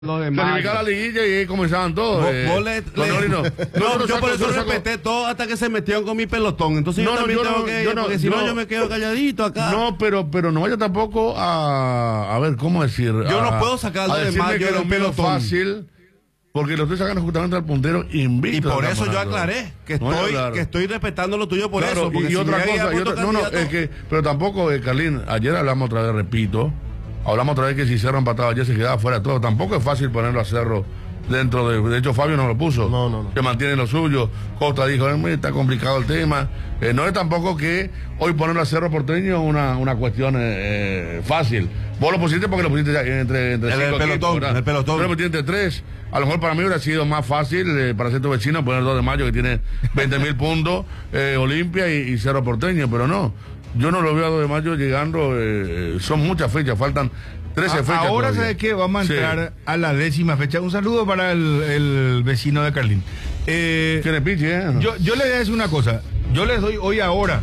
Lo demás. Clasificar la liguilla y ahí comenzaban todos. Yo por eso respeté todo hasta que se metieron con mi pelotón. Entonces yo también tengo que ir, porque si no yo me quedo calladito acá. No, pero no vaya tampoco a ver, ¿cómo decir? Yo no puedo sacar lo demás que lo menos fácil, porque lo estoy sacando justamente al puntero invicto. Y por eso yo aclaré que estoy respetando lo tuyo por eso. Y otra cosa, pero tampoco, Carlín, ayer hablamos otra vez, repito. Hablamos otra vez que si Cerro empataba ayer se quedaba fuera de todo. Tampoco es fácil ponerlo a Cerro dentro de hecho, Fabio no lo puso. No. Que mantiene lo suyo. Costa dijo, está complicado el tema. No es tampoco que hoy ponerlo a Cerro Porteño una cuestión fácil. Vos lo pusiste porque lo pusiste entre el pelotón. Yo lo metí entre tres. A lo mejor para mí hubiera sido más fácil para ser tu vecino poner 2 de mayo que tiene 20.000 puntos, Olimpia y Cerro Porteño, pero no. Yo no lo veo a 2 de mayo llegando, son muchas fechas, faltan 13 fechas. Ahora, ¿sabes qué? Vamos a entrar a la 10ª fecha. Un saludo para el vecino de Carlín. Que le piche, Yo le voy a decir una cosa. Yo les doy hoy ahora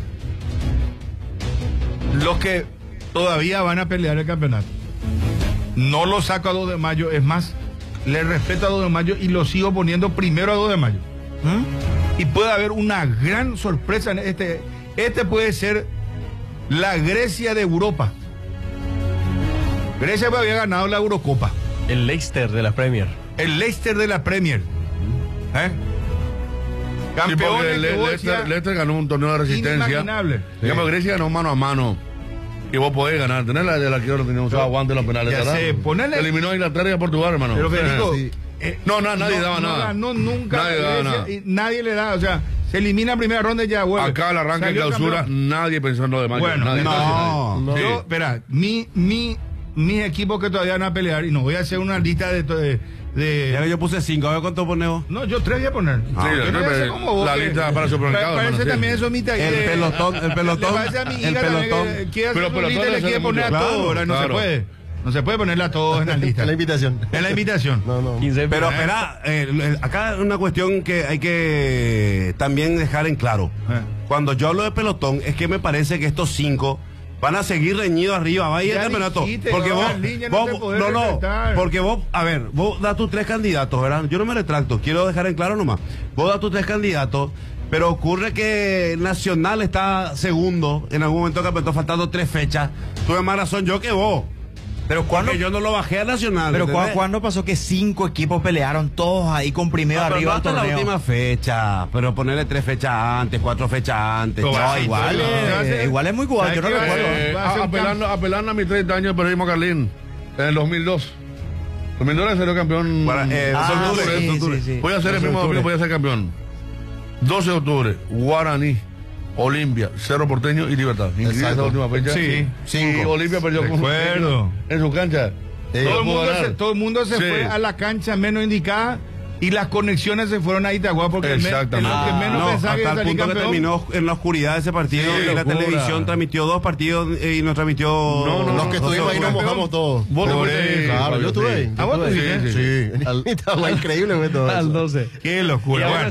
los que todavía van a pelear el campeonato. No lo saco a 2 de mayo, es más, le respeto a 2 de mayo y lo sigo poniendo primero a 2 de mayo. Y puede haber una gran sorpresa en este puede ser la Grecia de Europa. Grecia había ganado la Eurocopa. El Leicester de la Premier. El Leicester de la Premier. Campeón. Sí, Leicester ganó un torneo de resistencia. Inimaginable. Digamos, Grecia ganó mano a mano. Y vos podés ganar. Tenés la de la que no teníamos aguante en los penales. Ya sé, ponerle... Eliminó a Inglaterra y a Portugal, hermano. Pero Federico, nadie daba nada. No, nunca. Nadie daba nada. Y nadie le da, o sea, se elimina en primera ronda y ya vuelve. Acá al arranque de clausura, nadie pensó en lo demás. Bueno, no. Yo, espera, mis equipos que todavía van a pelear, y no voy a hacer una lista de ya que yo puse 5, a ver cuánto ponemos. No, yo 3 voy a poner. La lista para supermercado. Parece también eso mi taller. El pelotón. Le parece a mi hija que quiere hacer una lista y le quiere poner a todos. No se puede. No se puede ponerla a todos en la lista. En la invitación. En la invitación. No. 15, pero espera, acá hay una cuestión que hay que también dejar en claro. Cuando yo hablo de pelotón, es que me parece que estos 5 van a seguir reñidos arriba, va a ir el campeonato. Porque vos, a ver, vos das tus 3 candidatos, ¿verdad? Yo no me retracto, quiero dejar en claro nomás. Vos das tus 3 candidatos, pero ocurre que Nacional está segundo en algún momento del campeonato, faltando 3 fechas. Tuve más razón yo que vos. Pero cuando yo no lo bajé a Nacional. Pero ¿cuándo pasó que 5 equipos pelearon todos ahí con primero arriba del torneo? La última fecha, pero ponerle 3 fechas antes, 4 fechas antes. Igual es muy igual, yo no recuerdo. Apelando a mis 30 años de periodismo, Carlín, en el 2002. 2002 salió campeón. Sí. Voy a ser el mismo domingo, voy a ser campeón. 12 de octubre, Guaraní, Olimpia, Cerro Porteño y Libertad. Incluida esa última fecha. Sí. Y Olimpia perdió en su cancha. Todo el mundo se fue a la cancha menos indicada y las conexiones se fueron a Itagua porque el que menos pensaba que hasta el punto que terminó en la oscuridad ese partido y la televisión transmitió 2 partidos y nos transmitió los que estuvimos ahí nos mojamos todos. Claro, yo estuve ahí. ¿A vos tuviste? Sí. Itagua, increíble fue todo. Al 12. Qué locura.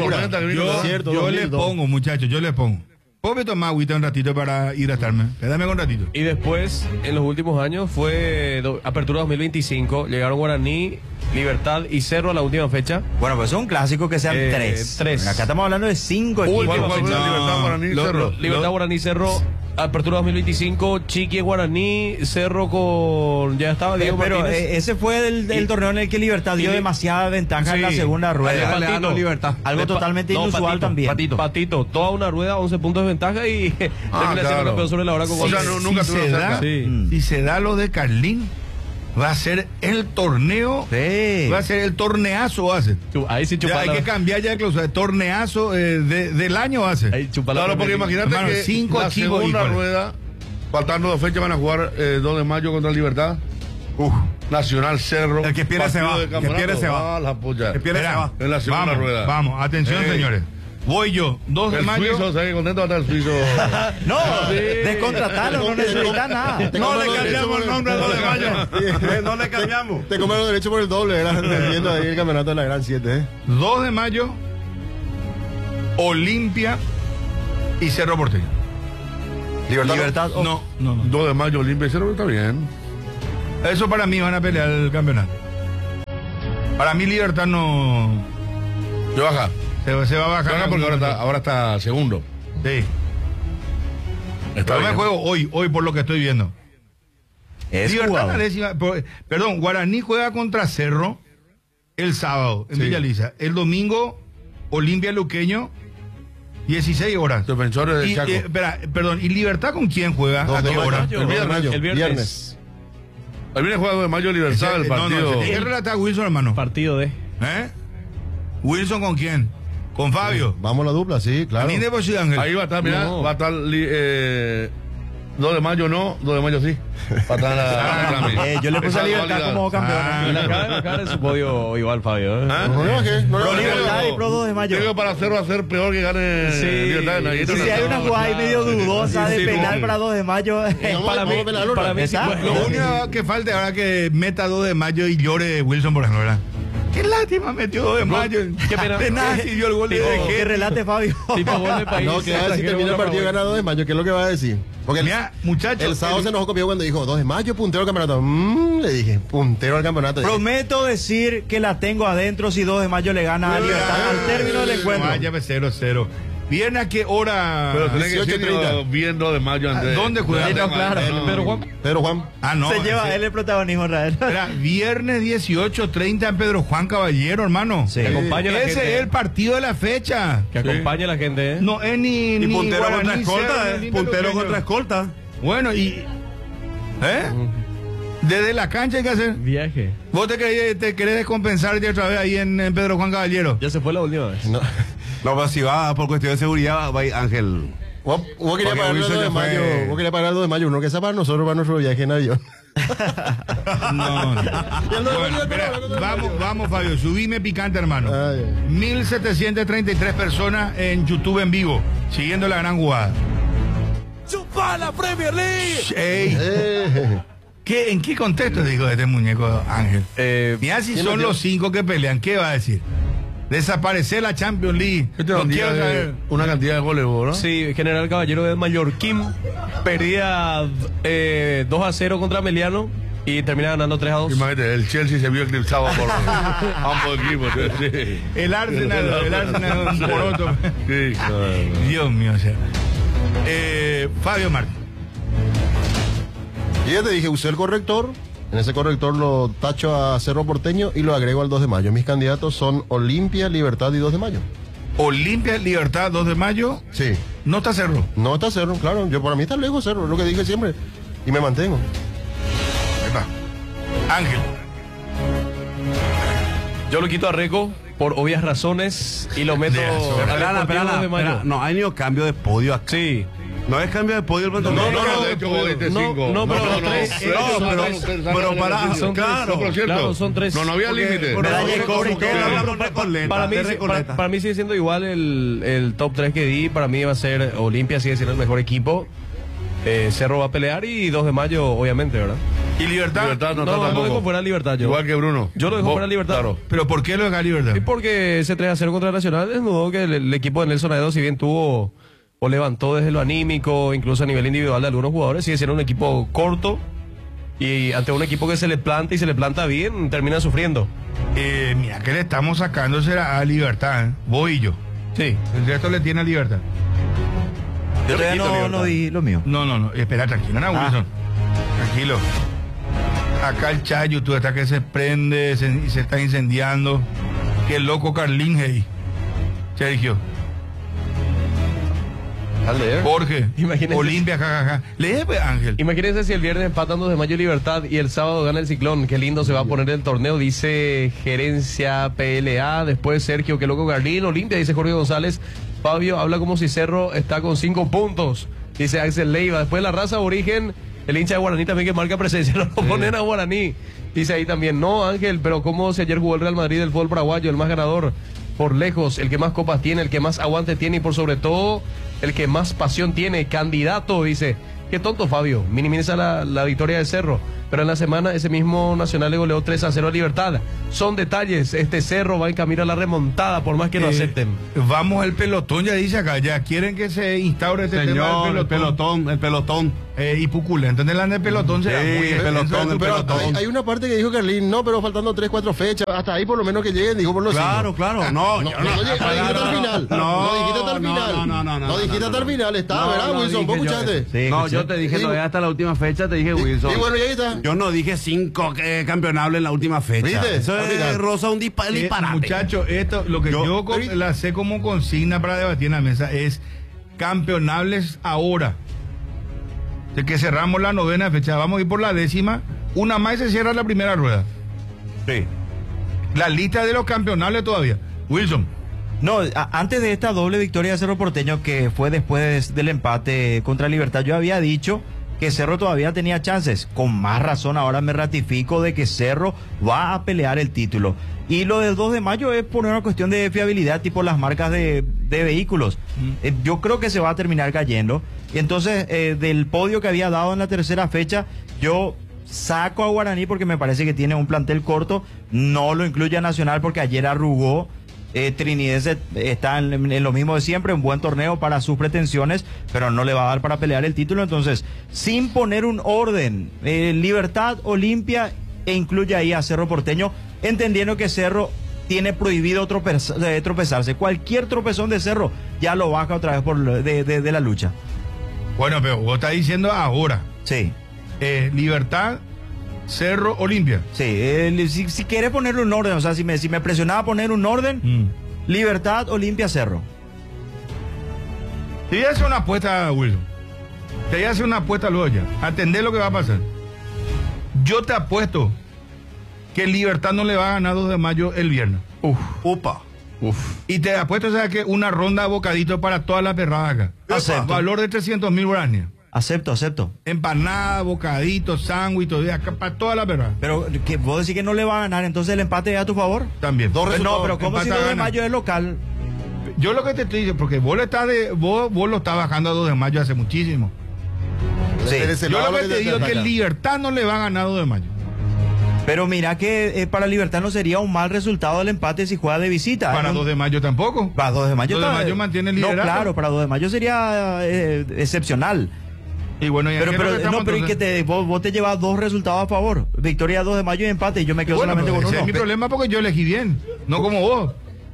Yo le pongo, muchachos, ¿puedo tomar agüita un ratito para hidratarme? Dame un ratito. Y después, en los últimos años, fue Apertura 2025. Llegaron Guaraní, Libertad y Cerro a la última fecha. Bueno, pues es un clásico que sean 3. Tres. Acá estamos hablando de 5 equipos. Libertad, Guaraní, Cerro. Libertad, Guaraní, Cerro. Apertura 2025, Chiqui, Guaraní, Cerro con... Ya estaba Diego pero Martínez. ese fue el torneo en el que Libertad dio demasiada ventaja en la segunda rueda. Libertad. Algo totalmente inusual también. Patito, toda una rueda, 11 puntos de ventaja y termina siendo campeón sobre la hora con nunca si se da lo de Carlín, va a ser el torneo, va a ser el torneazo, va a ser. Ahí sí hay que cambiar ya de clausura, torneazo del año va a ser. Claro, porque imagínate que 5 la segunda rueda, faltando 2 fechas, van a jugar 2 de mayo contra el Libertad. Nacional, Cerro. El que pierde se va. El que pierde se va. En la segunda rueda. Vamos, atención, señores. Voy yo, 2 de mayo. El suizo, ¿sabes? Contento va a estar el suizo. No, descontratarlo, no necesita nada. No le cambiamos el nombre a 2 de mayo. No le cambiamos. Te comieron derecho por el doble, viendo ahí el campeonato de la Gran 7. 2 de mayo, Olimpia y Cerro Porteño. Libertad. No. 2 de mayo, Olimpia y Cerro, está bien. Eso para mí van a pelear el campeonato. Para mí Libertad no... Se baja. Se va a bajar. Baja porque ahora está segundo. Sí. Está Yo bien. me juego hoy por lo que estoy viendo. Es Libertad jugador. perdón, Guaraní juega contra Cerro el sábado en Sí. Villa Lisa. El domingo, Olimpia Luqueño, 16 horas. Defensores de Y, Chaco. perdón, ¿y Libertad con quién juega? ¿A qué hora? El viernes. El viernes. El viernes juega 2 de mayo Libertad, el partido. ¿Qué relata Wilson, hermano? Partido de... ¿Eh? ¿Wilson con quién? ¿Con Fabio? Vamos a la dupla, sí, claro. ¿También de Posible Ángel? Ahí va a estar, mirá, No. va a estar 2 de mayo no, 2 de mayo sí. Va a estar la Yo le puse a Libertad como campeón. Le acaba en su podio igual, Fabio. ¿eh? ¿Ah? No le bajé, no le Pro bajé. Libertad y Pro 2 de mayo. Creo que para Cerro va a ser peor que gane Sí. Libertad. Y si hay una jugada ahí medio dudosa Sí, de sí, penal no. para 2 de mayo. Para mí sí, ¿Está? Lo único que falta ahora que meta 2 de mayo y llore Wilson, por ejemplo, ¿verdad? Qué lástima, metió 2 de mayo. Qué pena. De nada sirvió el gol de Que relate Fabio. tipo gol de país. No, que va a decir termina el partido ganado de mayo, ¿qué es lo que va a decir? Porque Mira, muchachos. el sábado se enojó conmigo cuando dijo 2 de mayo, puntero al campeonato. Le dije, puntero al campeonato. Prometo decir que la tengo adentro si 2 de mayo le gana a Libertad al término del encuentro. Vaya, 0-0. ¿Viernes a qué hora? Pero tenés que 18:30. decir bien 2 de mayo antes. ¿Dónde juega? de No, mayo. claro. Pero Juan, Pedro Juan. Ah, no. Se lleva ese- él el protagonismo, Israel. Era viernes 18:30 en Pedro Juan Caballero, hermano. Sí. que acompañe a la Ese gente. es el partido de la fecha. Que acompañe a la gente. ¿eh? No es ni. Y ni puntero Guaraní, contra escolta, Cerro, ni puntero Luqueño. contra escolta. Bueno, y. ¿Eh? Desde la cancha hay que hacer. Viaje. ¿Vos te querés descompensar de otra vez ahí en Pedro Juan Caballero? Ya se fue la última vez. No. No, pero si va por cuestión de seguridad, va a ir Ángel. Vos querías Porque pagar el Wilson 2 de ya fue- mayo. Vos querías pagar el 2 de mayo. Uno que sea para nosotros, para nuestro viaje en avión. No. Bueno, espera, vamos, Fabio, subime picante, hermano. Ay, 1733 personas en YouTube en vivo, siguiendo la gran jugada. ¡Chupa la Premier League! Ey, ¿en qué contexto digo este muñeco, Ángel? Mira si ¿quién son metió? los 5 que pelean, ¿qué va a decir? Desaparecer la Champions League. Este No es un día quiero de saber. una cantidad de goles, vos, ¿no? Sí, General Caballero de Mallorquín perdía 2-0 contra Meliano y termina ganando 3-2. Imagínate, el Chelsea se vio eclipsado por ambos equipos. Sí. El Arsenal un poroto. Sí, claro. Dios mío, o sea. Fabio Martín. Y ya te dije, usé el corrector. En ese corrector lo tacho a Cerro Porteño y lo agrego al 2 de mayo. Mis candidatos son Olimpia, Libertad y 2 de mayo. Olimpia, Libertad, 2 de mayo. Sí. No está Cerro. No está Cerro, claro. Yo para mí está lejos Cerro, es lo que dije siempre. Y me mantengo. Ahí va. Ángel. Yo lo quito a Reco por obvias razones y lo meto Espera, Deportivo de Mayo. no, hay ni cambio de podio acá. Sí. No es cambio de podio el No, pantalón. de hecho, vos diste no, 5. no, pero los tres- pero para- son claro, pero cierto. claro, son 3. No había límite. Medalla de cobre y todo. Para mí sigue siendo igual el top 3 que di. Para mí va a ser Olimpia, sigue siendo el mejor equipo. Cerro va a pelear y 2 de mayo, obviamente, ¿verdad? ¿Y Libertad? Libertad no está No, lo dejo tampoco. fuera Libertad yo. Igual que Bruno. Yo lo dejo Vos, fuera Libertad. Claro. ¿Pero por qué lo de Libertad? Y porque ese 3-0 contra Nacional desnudó que el equipo de Nelson Aedo, si bien tuvo o levantó desde lo anímico, incluso a nivel individual de algunos jugadores, sigue siendo un equipo corto y ante un equipo que se le planta y se le planta bien, termina sufriendo. Mira, que le estamos sacando será a Libertad, ¿eh? Vos y yo. Sí. El resto le tiene a Libertad. Yo todavía quito Libertad. no di lo mío. No, espera, tranquilo, no, Wilson. Tranquilo. Acá el chat YouTube está que se prende y se está incendiando. Qué loco Carlín, hey. Sergio. Al leer. Jorge. Imagínense. Olimpia, jajaja. Lee, pues, Ángel. Imagínense si el viernes empatan 2 de mayo Libertad y el sábado gana el Ciclón. Qué lindo se va a poner el torneo, dice Gerencia PLA. Después Sergio, qué loco Carlín. Olimpia, dice Jorge González. Fabio habla como si Cerro está con 5 puntos, dice Axel Leiva. Después la raza Origen, el hincha de Guaraní también que marca presencia. No lo ponen a Guaraní. Dice ahí también, no Ángel, pero como si ayer jugó el Real Madrid del fútbol paraguayo, el más ganador por lejos, el que más copas tiene, el que más aguante tiene y por sobre todo el que más pasión tiene, candidato, dice. Qué tonto Fabio, minimiza la victoria de Cerro. pero en la semana ese mismo Nacional le goleó 3-0 a Libertad. Son detalles, este Cerro va en camino a la remontada, por más que no acepten. Vamos al pelotón, ya dice acá, ya quieren que se instaure este tema del pelotón. El pelotón. Y Pucula, entonces el pelotón será muy el pelotón. Hay una parte que dijo Carlín, no, pero faltando 3, 4 fechas, hasta ahí por lo menos que lleguen, dijo por los Claro, no dijiste hasta el final. No dijiste hasta el final, está, ¿verdad, Wilson? ¿Vos escuchaste? No, yo te dije, no, hasta la última fecha, te dije Wilson. Y bueno, y ahí está. Yo no dije 5 campeonables en la última fecha. ¿Viste? Eso es rosa un disparate. Muchachos, esto, lo que yo la sé como consigna para debatir en la mesa es campeonables ahora. De que cerramos la 9ª fecha, vamos a ir por la 10ª, una más y se cierra la primera rueda. Sí. La lista de los campeonables todavía. Wilson. No, antes de esta doble victoria de Cerro Porteño, que fue después del empate contra Libertad, yo había dicho que Cerro todavía tenía chances. Con más razón ahora me ratifico de que Cerro va a pelear el título. Y lo del 2 de mayo es por una cuestión de fiabilidad, tipo las marcas de vehículos. Yo creo que se va a terminar cayendo. Y entonces, del podio que había dado en la tercera fecha, yo saco a Guaraní porque me parece que tiene un plantel corto. No lo incluye a Nacional porque ayer arrugó. Trinidense está en lo mismo de siempre, un buen torneo para sus pretensiones, pero no le va a dar para pelear el título. Entonces, sin poner un orden, Libertad, Olimpia e incluye ahí a Cerro Porteño, entendiendo que Cerro tiene prohibido tropezarse. Cualquier tropezón de Cerro ya lo baja otra vez de la lucha. Bueno, pero vos estás diciendo ahora. Sí. Libertad, Cerro, Olimpia. Sí, si quieres ponerle un orden, o sea, si me presionaba a poner un orden, Libertad, Olimpia, Cerro. Te voy a hacer una apuesta, Wilson. Te voy a hacer una apuesta luego ya. Atendé lo que va a pasar. Yo te apuesto que Libertad no le va a ganar 2 de mayo el viernes. Y te apuesto, ¿sabes qué? Una ronda de bocadito para toda la perrada acá. Acepto. Valor de 300.000 guaraníes. Acepto. Empanada, bocadito, sándwich, todo acá para toda la perrada. Pero que vos decís que no le va a ganar, entonces el empate es a tu favor. También. No, pero ¿cómo si 2 de mayo es local? Yo lo que te estoy diciendo, porque vos lo estás bajando a 2 de mayo hace muchísimo. Sí. Yo lo que te digo es que Libertad no le va a ganar 2 de mayo. Pero mira que para Libertad no sería un mal resultado el empate si juega de visita. Para 2 de mayo tampoco. Para 2 de mayo, 2 de mayo mantiene el liderato. No, claro, para 2 de mayo sería excepcional. Y bueno, vos te llevas 2 resultados a favor. Victoria 2 de mayo y empate. Y yo me quedo solamente con uno. Ese es mi problema porque yo elegí bien, no como vos.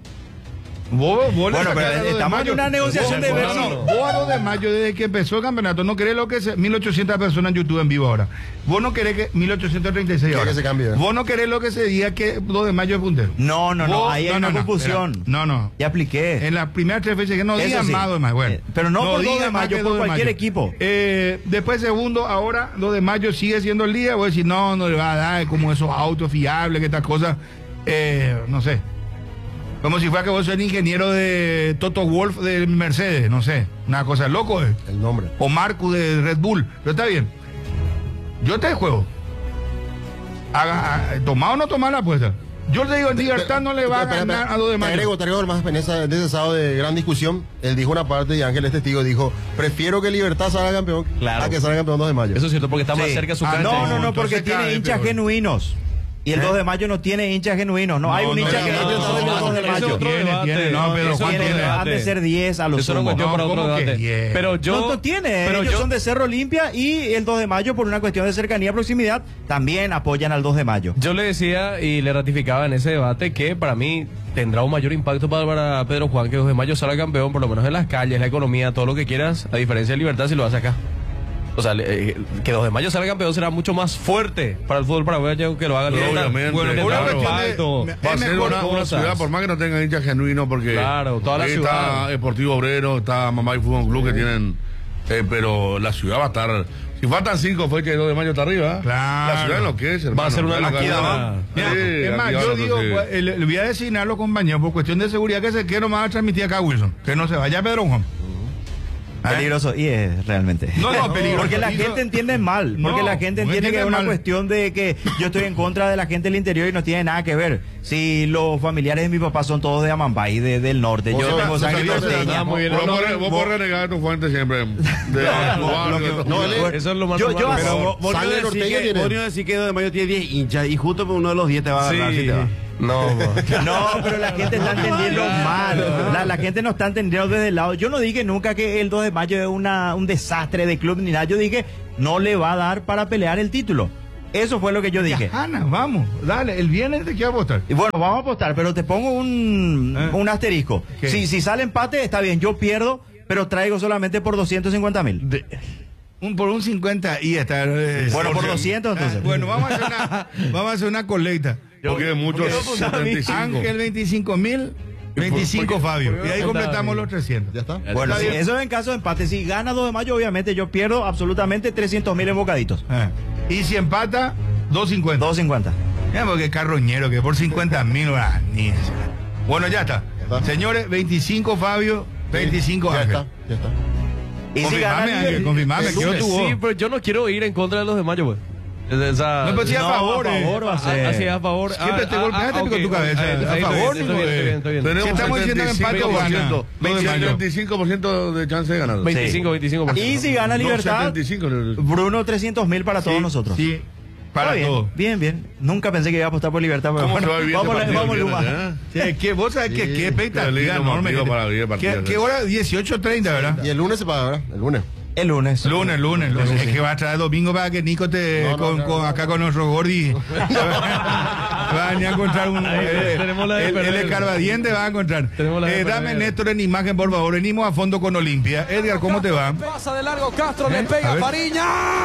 Vos pero estamos en una negociación de ver si... Vos a 2 de mayo, desde que empezó el campeonato, no querés lo que es 1800 personas en YouTube en vivo ahora. Vos no querés que 1836 ahora. Que se cambie. Vos no querés lo que se diga que 2 de mayo es puntero. No, ahí hay una confusión. No. Ya apliqué. En las primeras 3 fechas que no digan más 2 de mayo. Bueno, pero no por 2 de mayo, por cualquier equipo. Después segundo, ahora 2 de mayo sigue siendo el día. Voy a decir, no le va a dar como esos autos fiables, que estas cosas, no sé. Como si fuera que vos sos el ingeniero de Toto Wolff de Mercedes, no sé. Una cosa loco, el nombre. O Marcus de Red Bull. Pero está bien. Yo te juego. ¿Tomar o no tomar la apuesta? Yo le digo, en Libertad no le va a ganar a 2 de mayo. Te agrego más en ese sábado de gran discusión. Él dijo una parte y Ángel es testigo. Dijo, prefiero que Libertad salga campeón a que salga campeón 2 de mayo. Eso es cierto, porque está más cerca de su cancha. No, porque tiene hinchas genuinos. Y el 2 de mayo no tiene hinchas genuinos. No hay un hincha que no está del 2 de mayo. Han de ser 10 a los sumo. Pero yo... No tiene. Ellos son de Cerro Olimpia y el 2 de mayo, por una cuestión de cercanía, proximidad, también apoyan al 2 de mayo. Yo le decía y le ratificaba en ese debate que para mí tendrá un mayor impacto para Pedro Juan que 2 de mayo salga campeón, por lo menos en las calles, la economía, todo lo que quieras, a diferencia de Libertad si lo hace acá. O sea, que 2 de mayo salga campeón será mucho más fuerte para el fútbol paraguayo que lo haga Libertad. Obviamente, va a ser una ciudad, por más que no tenga hinchas genuinos, porque toda la ciudad. Está Deportivo Obrero, está Mamá y Fútbol Club que tienen, pero la ciudad va a estar. Si faltan 5 fechas y 2 de mayo está arriba, claro. La ciudad enloquece, hermano. Va a ser una locura. Es más, yo digo, le voy a designar a los compañeros por cuestión de seguridad que se quiera nomás a transmitir acá, Wilson. Que no se vaya Pedro Juan. Peligroso, y es realmente. No, peligroso. Porque la gente entiende mal. Porque la gente entiende que es una cuestión de que yo estoy en contra de la gente del interior y no tiene nada que ver. Si los familiares de mi papá son todos de Amambay, del norte, yo tengo sangre norteña. Vos por renegar tu fuente siempre. Eso es lo más Pero vos decís que 2 de mayo tiene 10 hinchas y justo uno de los 10 te va a agarrar si te va. No, pero la gente está entendiendo mal. La gente no está entendiendo desde el lado. Yo no dije nunca que el 2 de mayo es un desastre de club ni nada. Yo dije, no le va a dar para pelear el título. Eso fue lo que yo dije. Ana, vamos, dale, el viernes te quiero apostar. Y bueno, vamos a apostar, pero te pongo un asterisco. Si sale empate, está bien, yo pierdo, pero traigo solamente por 250,000. Por un 50 y está. Bueno, por 200 entonces. Bueno, vamos a hacer una colecta. Porque muchos 75. Ángel 25,000, 25 Fabio. Y ahí completamos los 300. ¿Ya está? Bueno, sí, eso es en caso de empate. Si gana 2 de mayo, obviamente yo pierdo absolutamente 300,000 en bocaditos. Y si empata, 250. 250. Ya, porque carroñero, que por 50,000, bueno, ya está. Señores, 25 Fabio, 25 Ángel. Ya está. Y si gana confirmame, quiero tu voz. Sí, pero yo no quiero ir en contra de los de mayo, pues. No, pero si a favor, va a ser. Así a favor. Siempre te golpeaste con tu cabeza. A favor, está bien. Tenemos Si estamos diciendo empate o gana. 25% de chance de ganar. 25%. Y si gana Libertad, 75. Bruno, 300,000 para todos nosotros. Sí, para Está todos. Bien. Nunca pensé que iba a apostar por Libertad. Pero ¿Cómo bueno, se va a vivir este partido vamos, el Luma. viernes, Sí, vos sabés que qué expectativa enorme. para vivir el partido. ¿Qué hora? 18:30, ¿verdad? Y el lunes se paga, ¿verdad? El lunes. El lunes. Lunes. Es que va a traer domingo para que Nico acá con nuestro Gordi va a venir a encontrar el escarbadiente va a encontrar. Dame Néstor en imagen, por favor. Venimos a fondo con Olimpia. Edgar, ¿cómo te va? Pasa de largo Castro, le pega a Fariña.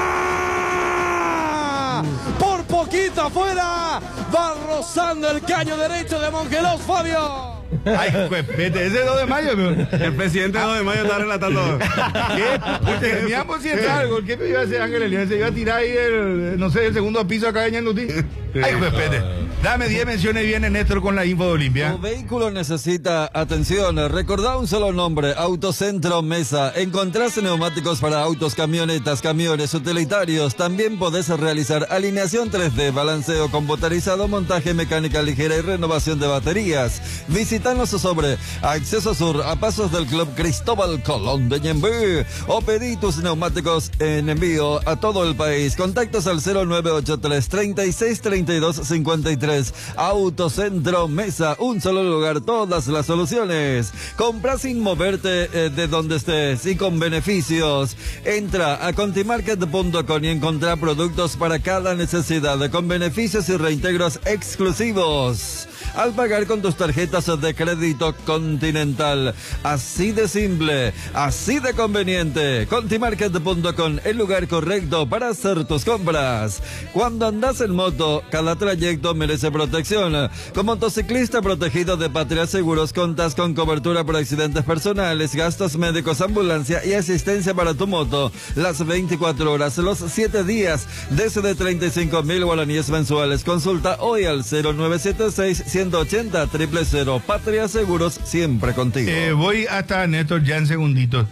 Por poquito afuera. Va rozando el caño derecho de Mongelos, Fabio. Ay, cuepete, ese 2 de mayo. El presidente de 2 de mayo está relatando. ¿Qué? Teníamos si entra algo. ¿Qué me iba a hacer Ángel Elias? Se iba a tirar ahí el segundo piso acá de Ñandutí. Ay, cuepete. Dame 10 menciones y viene Néstor con la info de Olimpia. Tu vehículo necesita atención. Recordá un solo nombre: Autocentro Mesa. Encontrás neumáticos para autos, camionetas, camiones, utilitarios. También podés realizar alineación 3D, balanceo computarizado, montaje mecánica ligera y renovación de baterías. Visítanos sobre Acceso Sur, a pasos del Club Cristóbal Colón de Ñemby. O pedí tus neumáticos en envío a todo el país. Contactos al 0983 36 32 53. Autocentro Mesa, un solo lugar, todas las soluciones. Compra sin moverte de donde estés y con beneficios. Entra a contimarket.com y encontrá productos para cada necesidad, con beneficios y reintegros exclusivos. Al pagar con tus tarjetas de crédito Continental. Así de simple, así de conveniente. Contimarket.com, el lugar correcto para hacer tus compras. Cuando andas en moto, cada trayecto merece protección. Como motociclista protegido de Patria Seguros, contas con cobertura por accidentes personales, gastos médicos, ambulancia y asistencia para tu moto. Las 24 horas, los 7 días, desde 35,000 guaraníes mensuales. Consulta hoy al 0976 180 000. Patria Seguros, siempre contigo. Voy hasta Néstor ya en segunditos.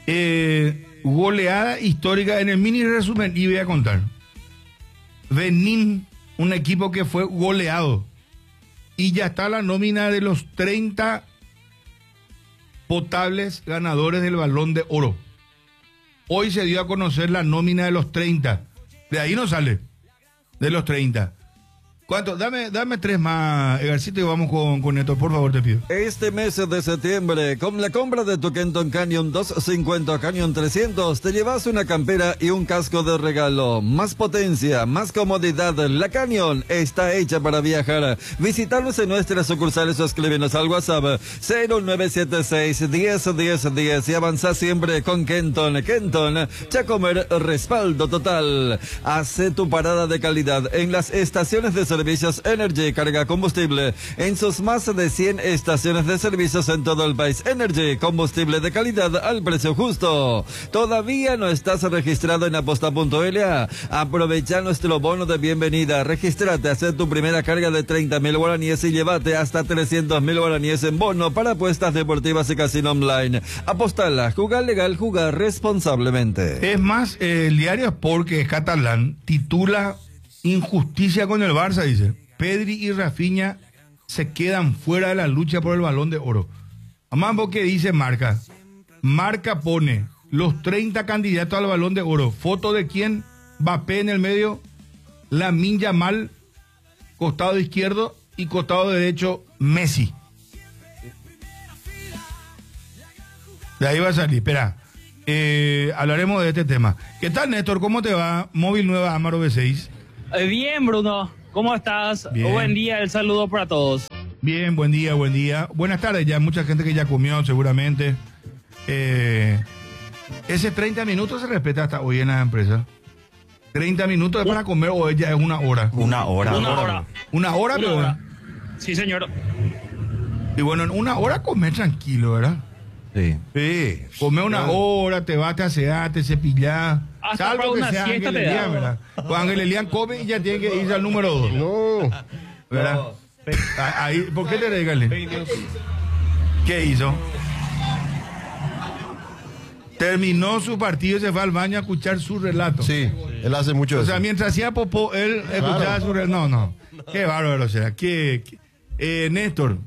Goleada histórica en el mini resumen y voy a contar. Benín, un equipo que fue goleado y ya está la nómina de los 30 potables ganadores del Balón de Oro. Hoy se dio a conocer la nómina de los 30. De ahí no sale. De los 30. ¿Cuánto? Dame 3 más, Edgarcito, y vamos con Néstor, por favor, te pido. Este mes de septiembre, con la compra de tu Kenton Canyon 250 Canyon 300, te llevas una campera y un casco de regalo. Más potencia, más comodidad. La Canyon está hecha para viajar. Visitarnos en nuestras sucursales o escríbenos al WhatsApp 0976 10 10 10 y avanza siempre con Kenton. Kenton, Chacomer, respaldo total. Hace tu parada de calidad en las estaciones de servicio Servicios Energy carga combustible en sus más de 100 estaciones de servicios en todo el país. Energy, combustible de calidad al precio justo. ¿Todavía no estás registrado en aposta.la? Aprovecha nuestro bono de bienvenida. Regístrate, haz tu primera carga de 30.000 guaraníes y llévate hasta 300.000 guaraníes en bono para apuestas deportivas y casino online. Apostala, jugar legal, jugar responsablemente. Es más, el diario Sport, que es catalán, titula Injusticia con el Barça, dice. Pedri y Rafinha se quedan fuera de la lucha por el Balón de Oro. Además, porque dice Marca. Marca pone los 30 candidatos al Balón de Oro. ¿Foto de quién? Mbappé en el medio, Lamine Yamal, costado izquierdo, y costado derecho, Messi. De ahí va a salir, espera. Hablaremos de este tema. ¿Qué tal, Néstor? ¿Cómo te va? Móvil nueva Amaro B6. Bien, Bruno. ¿Cómo estás? Bien. Buen día, el saludo para todos. Bien, buen día, buen día. Buenas tardes, ya mucha gente que ya comió seguramente. Ese 30 minutos se respeta hasta hoy en la empresa. 30 minutos es para comer o ya es una hora. Una hora. Una hora, Una pero. hora. Sí, señor. Y bueno, en una hora comer tranquilo, ¿verdad? Sí. Sí. Come una hora, te vas, te aseas, te cepillás. Hasta Salvo para que una sea siesta Ángel te da. Elian, ¿verdad? Pues Ángel Elian come y ya tiene que irse al número 2. No. ¿Verdad? Ahí, ¿por qué te regale? ¿Qué hizo? Terminó su partido y se fue al baño a escuchar su relato. Sí, él hace mucho O eso. sea, mientras hacía popó, él escuchaba su relato. No. Qué bárbaro, o sea. Néstor.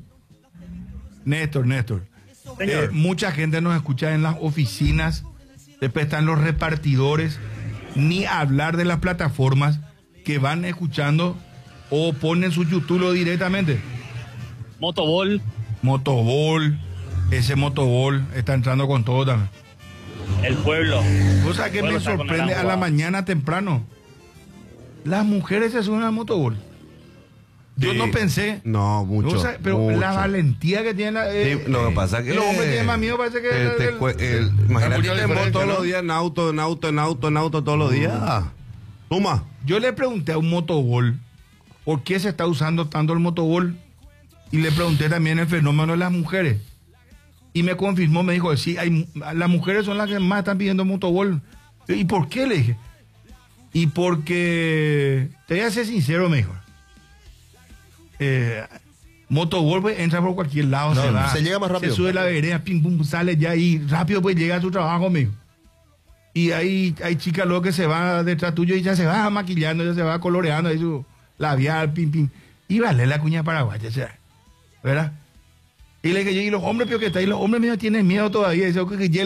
Mucha gente nos escucha en las oficinas, después están los repartidores, ni hablar de las plataformas que van escuchando o ponen su YouTube directamente. Motobol. Motobol, ese Motobol está entrando con todo también. El pueblo. O sea que Pueblo me está con sorprende el a la agua. mañana temprano. Las mujeres se suben al Motobol. Yo Sí. no pensé. No, mucho. O sea, pero mucho. la valentía que tiene Sí, lo que pasa es que los hombres tienen más miedo, parece que imagínate mucha que te diferencia, todos ¿no? los días en auto todos los días. Toma. Yo le pregunté a un Motobol por qué se está usando tanto el Motobol y le pregunté también el fenómeno de las mujeres y me confirmó, me dijo, sí, las mujeres son las que más están pidiendo Motobol. ¿Y por qué? Le dije. Y porque, te voy a ser sincero, me dijo. Motobol pues, entra por cualquier lado, No, se va, se llega más rápido. se sube la vereda, pim pum, sale ya y rápido pues llega a su trabajo, amigo. Y hay chicas luego que se van detrás tuyo y ya se va maquillando, ya se va coloreando ahí su labial, pim pim. Y vale la cuña paraguaya, o sea, ¿verdad? Y le dije, y los hombres, pero que está ahí, los hombres míos tienen miedo todavía, dice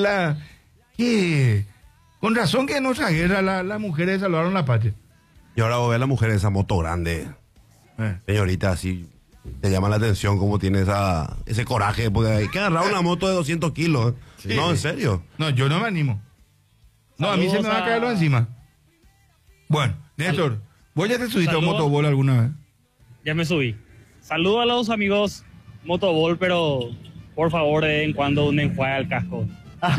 que con razón que en nuestra guerra las mujeres salvaron la patria. Y ahora vos ves a la mujer esa moto grande, señorita, así te llama la atención cómo tiene ese coraje, porque hay que agarrar una moto de 200 kilos. Sí. No, en serio. No, yo no me animo. No, a mí se me va a caer lo encima. Bueno, Néstor, ¿vos ya te subiste a un Saludos. Motobol alguna vez? Ya me subí. Saludo a los amigos Motobol, pero por favor de vez en cuando un enjuague al casco.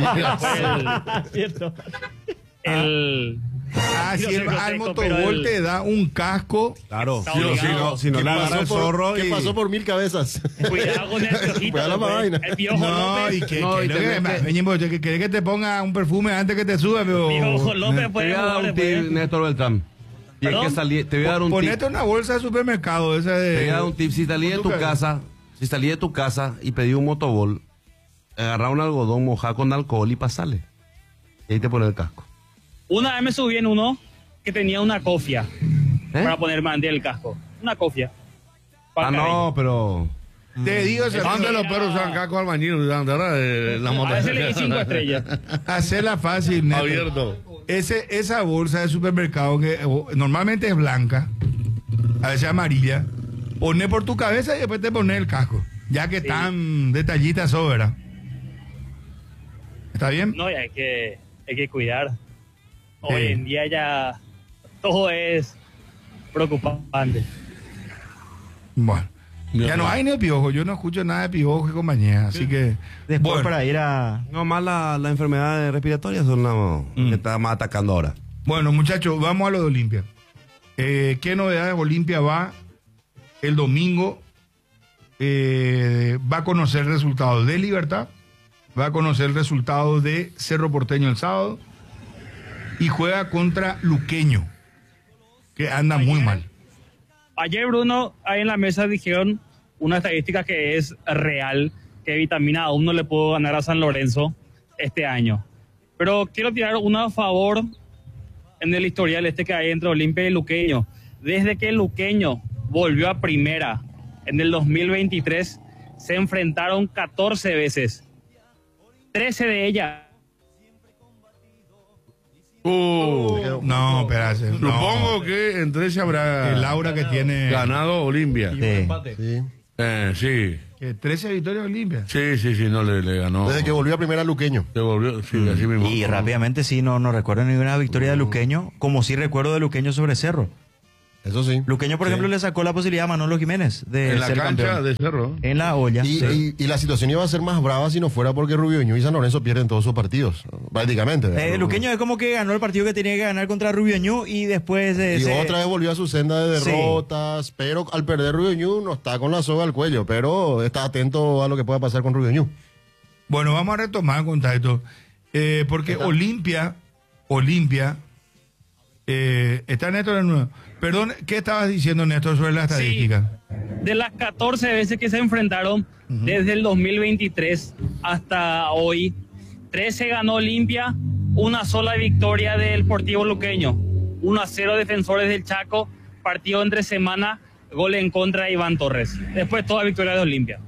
El Si Quiero ser al grotesco, pero Motobol el- te da un casco. Claro. Está Si no, obligado. si no ¿Qué le agarra el zorro ¿Qué y... pasó por 1000 cabezas? Cuidado con el piojito. Cuidado la pues. vaina. El piojo No, López. y que No, y que tenés querés que te ponga un perfume antes que te suba, pero. Piojo López Te puede voy a dar jugar un tip, después. Néstor Beltrán. Y es ¿Perdón? que te voy a dar un tip. Ponete una bolsa de supermercado, esa de. Te voy a dar un tip. Si salí de tu casa, y pedí un Motobol, agarrar un algodón, mojar con alcohol y pasarle. Y ahí te pones el casco. Una vez me subí en uno que tenía una cofia para ponerme ante el casco. Una cofia. Pa' No, pero... Te digo, ¿Dónde los perros usan casco albañil? ¿Verdad? La moto. A veces le di 5 estrellas. hacerla fácil, Néstor. Abierto. Esa bolsa de supermercado que normalmente es blanca, a veces amarilla, pone por tu cabeza y después te pones el casco. Ya que tan detallitas son, ¿verdad? ¿Está bien? No, y hay que cuidar. Hoy en día ya todo es preocupante. Bueno. Ya no hay ni el piojo, yo no escucho nada de piojo y compañía, así que... Después bueno, para ir a... No, más las enfermedades respiratorias son las que están más atacando ahora. bueno, muchachos, vamos a lo de Olimpia. ¿Qué novedades? Olimpia va el domingo va a conocer el resultado de Libertad, va a conocer el resultado de Cerro Porteño el sábado y juega contra Luqueño, que anda muy mal. Ayer, Bruno, ahí en la mesa dijeron una estadística que es real, que Vitamina aún no le pudo ganar a San Lorenzo este año. Pero quiero tirar una a favor en el historial que hay entre Olimpia y Luqueño. Desde que Luqueño volvió a primera en el 2023, se enfrentaron 14 veces. 13 de ellas. No, espérate. Supongo que en 13 habrá el aura que tiene ganado Olimpia. Sí. Sí. 13 victorias Olimpia. Sí, no le ganó. Desde que volvió a primera Luqueño. Se volvió, sí, así mismo. Y rápidamente sí, no recuerdo ninguna victoria de Luqueño, como sí recuerdo de Luqueño sobre Cerro. Eso sí. Luqueño, por ejemplo, le sacó la posibilidad a Manolo Jiménez de en la ser cancha campeón. de Cerro. En la olla. Y la situación iba a ser más brava si no fuera porque Rubio Ñu y San Lorenzo pierden todos sus partidos, prácticamente. Luqueño es como que ganó el partido que tenía que ganar contra Rubio Ñu y después... otra vez volvió a su senda de derrotas, pero al perder Rubio Ñu no está con la soga al cuello, pero está atento a lo que pueda pasar con Rubio Ñu. Bueno, vamos a retomar el contacto, porque Olimpia, está Néstor de nuevo. Perdón, ¿qué estabas diciendo, Néstor, sobre la estadística? Sí, de las 14 veces que se enfrentaron desde el 2023 hasta hoy, 13 ganó Olimpia, una sola victoria del Sportivo Luqueño, 1-0 Defensores del Chaco, partido entre semana, gol en contra de Iván Torres. Después toda victoria de Olimpia.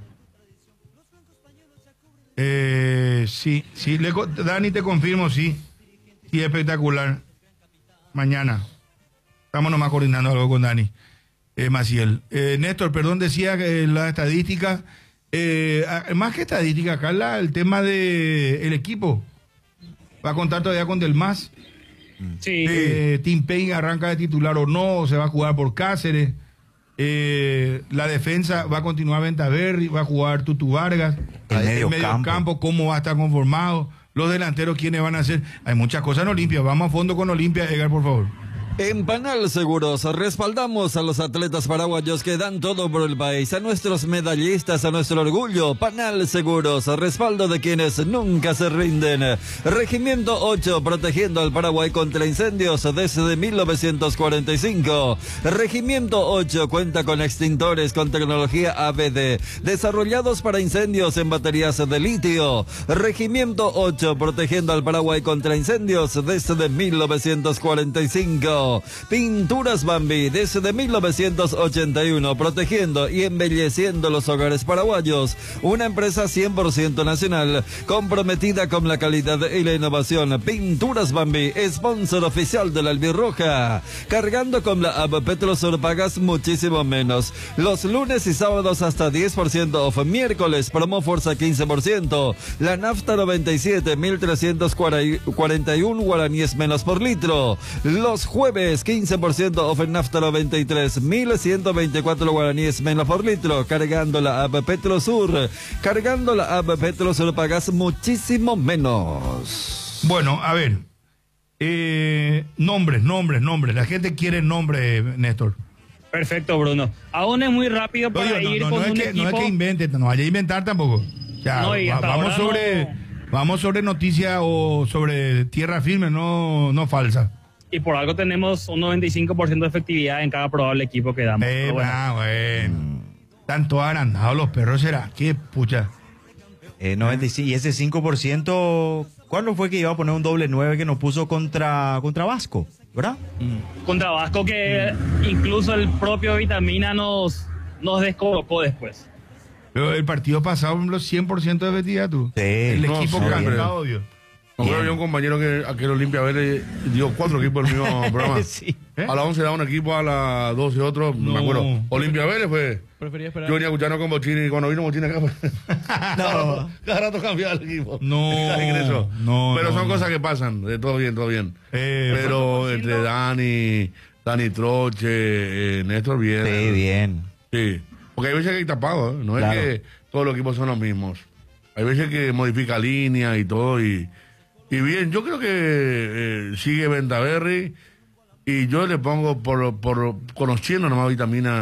Sí, Dani, te confirmo, sí, espectacular. Mañana. Estamos nomás coordinando algo con Dani Maciel. Néstor, perdón, decía que la estadística, más que estadística, Carla, el tema de el equipo. Va a contar todavía con Del Mas. Sí. Tim Payne arranca de titular o no, se va a jugar por Cáceres. La defensa va a continuar Ventaverri, va a jugar Tutu Vargas. El medio campo, cómo va a estar conformado. Los delanteros, ¿quiénes van a ser? Hay muchas cosas en Olimpia. Vamos a fondo con Olimpia, Edgar, por favor. En Panal Seguros respaldamos a los atletas paraguayos que dan todo por el país, a nuestros medallistas, a nuestro orgullo. Panal Seguros, respaldo de quienes nunca se rinden. Regimiento 8, protegiendo al Paraguay contra incendios desde 1945. Regimiento 8 cuenta con extintores con tecnología ABD, desarrollados para incendios en baterías de litio. Regimiento 8, protegiendo al Paraguay contra incendios desde 1945. Pinturas Bambi, desde 1981, protegiendo y embelleciendo los hogares paraguayos. Una empresa 100% nacional, comprometida con la calidad y la innovación. Pinturas Bambi, sponsor oficial de la Albirroja. Cargando con la app Petrosur pagas muchísimo menos. Los lunes y sábados hasta 10% off. Miércoles, promo fuerza 15%. La nafta 97, 1.341 guaraníes menos por litro. Los jueves, 15% off en nafta 93, 1.124 guaraníes menos por litro. Cargando la app Petrosur. Cargando la app Petrosur pagas muchísimo menos. Bueno, a ver. Nombres. La gente quiere nombres, Néstor. Perfecto, Bruno. Aún es muy rápido para ir con un equipo. No es que invente, no vaya a inventar tampoco. Ya, vamos sobre noticia o sobre tierra firme, no falsa. Y por algo tenemos un 95% de efectividad en cada probable equipo que damos. Bueno. Están todos agrandados los perros, ¿será? ¿Qué pucha? 95, y ese 5%, ¿cuándo fue que iba a poner un doble 9 que nos puso contra Vasco? ¿Verdad? Contra Vasco, que incluso el propio Vitamina nos descolocó después. Pero el partido pasado, por ejemplo, 100% de efectividad, tú. Sí. El equipo cansado, Dios. Había un compañero que aquel Olimpia Vélez dio 4 equipos el mismo programa. Sí. A las 11 daba un equipo, a las 12 otro, no me acuerdo. Olimpia Vélez fue. Prefería esperar. Yo venía escuchando con Bochini y cuando vino Bochini acá, cada rato cambiaba el equipo. Pero son cosas que pasan, todo bien. Pero entre Dani Troche, Néstor, bien. Sí, bien. Sí, porque hay veces que hay tapado, no es que todos los equipos son los mismos. Hay veces que modifica línea y todo y bien, yo creo que sigue Ventaverri y yo le pongo por conociendo nomás Vitamina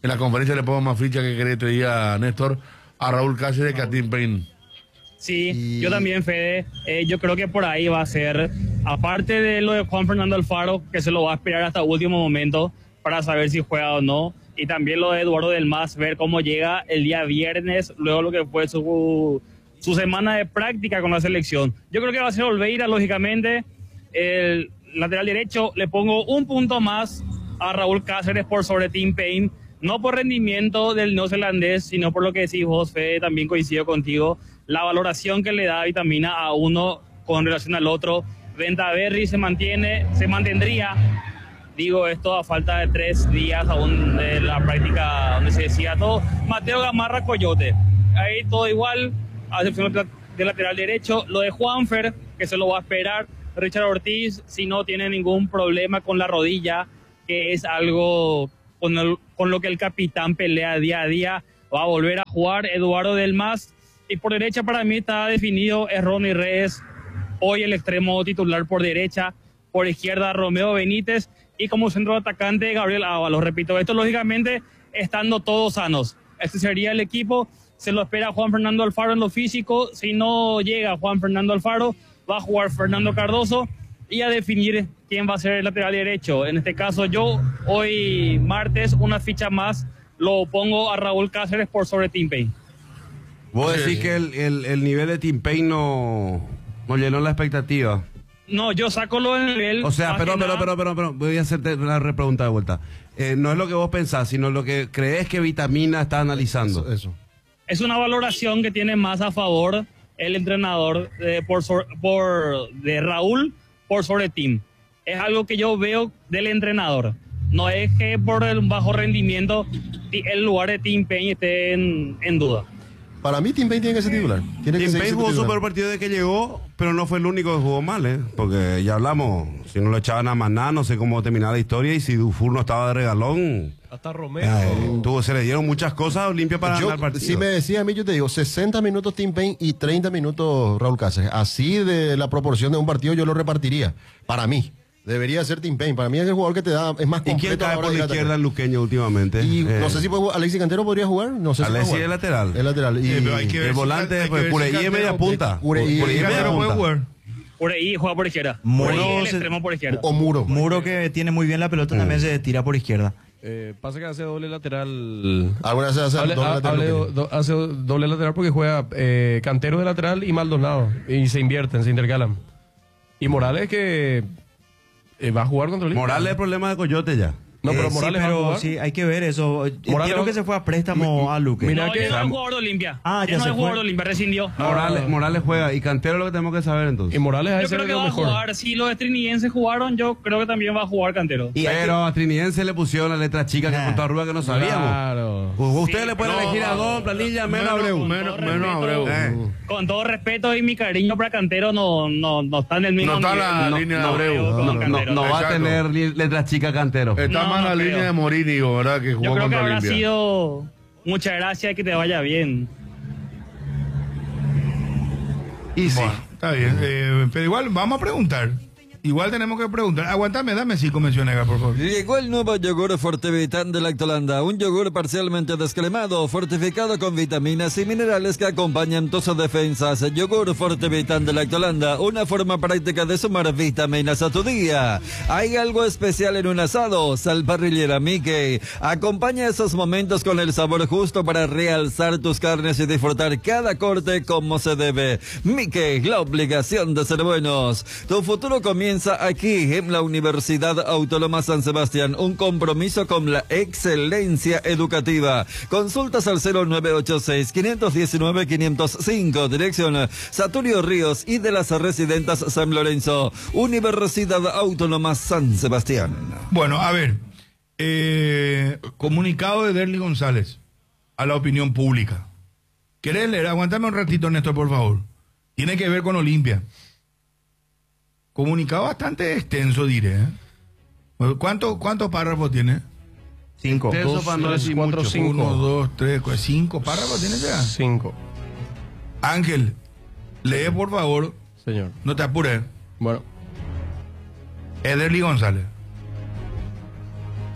en la conferencia le pongo más ficha que querés, te diga Néstor, a Raúl Cáceres que a Tim Payne. Sí, yo también, Fede. Yo creo que por ahí va a ser, aparte de lo de Juan Fernando Alfaro, que se lo va a esperar hasta último momento para saber si juega o no, y también lo de Eduardo del Mas, ver cómo llega el día viernes, luego lo que fue su semana de práctica con la selección. Yo creo que va a ser Olveira, lógicamente. El lateral derecho, le pongo un punto más a Raúl Cáceres por sobre Tim Payne, no por rendimiento del neozelandés, sino por lo que decís vos, Fede, también coincido contigo, la valoración que le da Vitamina a uno con relación al otro. Ventaverri se mantendría, digo esto a falta de 3 días aún de la práctica donde se decía todo. Mateo Gamarra, Coyote, ahí todo igual, a excepción del lateral derecho. Lo de Juanfer, que se lo va a esperar. Richard Ortiz, si no tiene ningún problema con la rodilla, que es algo con lo que el capitán pelea día a día, va a volver a jugar. Eduardo del Mas, y por derecha para mí está definido, es Ronnie Reyes, hoy el extremo titular por derecha, por izquierda Romeo Benítez, y como centro atacante Gabriel Ábalos. Repito, esto lógicamente estando todos sanos. Este sería el equipo, se lo espera Juan Fernando Alfaro en lo físico. Si no llega Juan Fernando Alfaro, va a jugar Fernando Cardoso, y a definir quién va a ser el lateral derecho. En este caso yo, hoy martes, una ficha más, lo pongo a Raúl Cáceres por sobre Tim Payne. Vos decís que el nivel de Tim Payne no llenó la expectativa. No, yo saco lo del nivel. O sea, pero, voy a hacerte una repregunta de vuelta. No es lo que vos pensás, sino lo que crees que Vitamina está analizando. Eso. Es una valoración que tiene más a favor el entrenador de Raúl por sobre Tim. Es algo que yo veo del entrenador. No es que por el bajo rendimiento el lugar de Tim Payne esté en duda. Para mí Tim Payne tiene que ser titular. Tim Payne jugó su peor partido de que llegó, pero no fue el único que jugó mal, porque ya hablamos, si no lo echaban a Maná, no sé cómo terminaba la historia, y si Dufour no estaba de regalón. Hasta Romero. Se le dieron muchas cosas a Olimpia para ganar el partido. Si me decías a mí, yo te digo, 60 minutos Tim Payne y 30 minutos Raúl Cáceres. Así de la proporción de un partido yo lo repartiría. Para mí. Debería ser Tim Payne. Para mí es el jugador que te da, es más completo. ¿Y quién cae por la izquierda en Luqueño últimamente? Y no sé si Alexis Cantero podría jugar. No sé si Alexis es lateral. Es lateral. Y el volante, Pureí es media punta. Pureí es media punta. Pureí juega por izquierda. Muro, el extremo por izquierda. O Muro. Muro que tiene muy bien la pelota también se tira por izquierda. Pasa que hace doble lateral. Alguna vez hace doble lateral. Hace doble lateral porque juega Cantero de lateral y Maldonado. Y se invierten, se intercalan. Y Morales que va a jugar contra Olimpia. Morales es el problema de Coyote ya. No, pero Morales sí, va a jugar. Sí, hay que ver eso. Entiendo que se fue a préstamo a Luque. Mira que no es jugador de Olimpia. Ya no se es jugador de Olimpia, rescindió. Morales juega, y Cantero es lo que tenemos que saber entonces. Y Morales yo creo que va a jugar. Si los estrinidenses jugaron, yo creo que también va a jugar Cantero. Pero a Trinidense le pusieron la letra chica que Punta Rúa que no sabíamos. Claro. Ustedes le pueden elegir a dos planillas menos Abreu. Menos Abreu. Con todo respeto y mi cariño para Cantero, no está en el mismo nivel. No está la línea de Abreu. No va a tener letras chicas Cantero. Está más la línea de Morínigo, ¿verdad? Que jugó yo creo que contra habrá Olimpia. sido muchas gracias y que te vaya bien. Y sí, está bien. Pero igual vamos a preguntar. Igual tenemos que preguntar. Aguantame, dame 5 menciones, por favor. Llegó el nuevo yogur Fortevitán de Lactolanda, un yogur parcialmente descremado, fortificado con vitaminas y minerales que acompañan tus defensas. Yogur Fortevitán de Lactolanda, una forma práctica de sumar vitaminas a tu día. Hay algo especial en un asado, sal parrillera Mickey. Acompaña esos momentos con el sabor justo para realzar tus carnes y disfrutar cada corte como se debe. Mickey, la obligación de ser buenos. Tu futuro comienza aquí en la Universidad Autónoma San Sebastián, un compromiso con la excelencia educativa. Consultas al 0986-519-505, dirección Saturio Ríos y de las Residentas San Lorenzo, Universidad Autónoma San Sebastián. Bueno, a ver, comunicado de Derly González a la opinión pública. ¿Querés leer? Aguantame un ratito, Néstor, por favor. Tiene que ver con Olimpia. Comunicado bastante extenso, diré. ¿Cuántos párrafos tiene? 5. 2, 3, 4, 5. 1, 2, 3, 4, 5 párrafos tiene ya. 5. Ángel, lee por favor. Señor. No te apures. Bueno. Ederly González.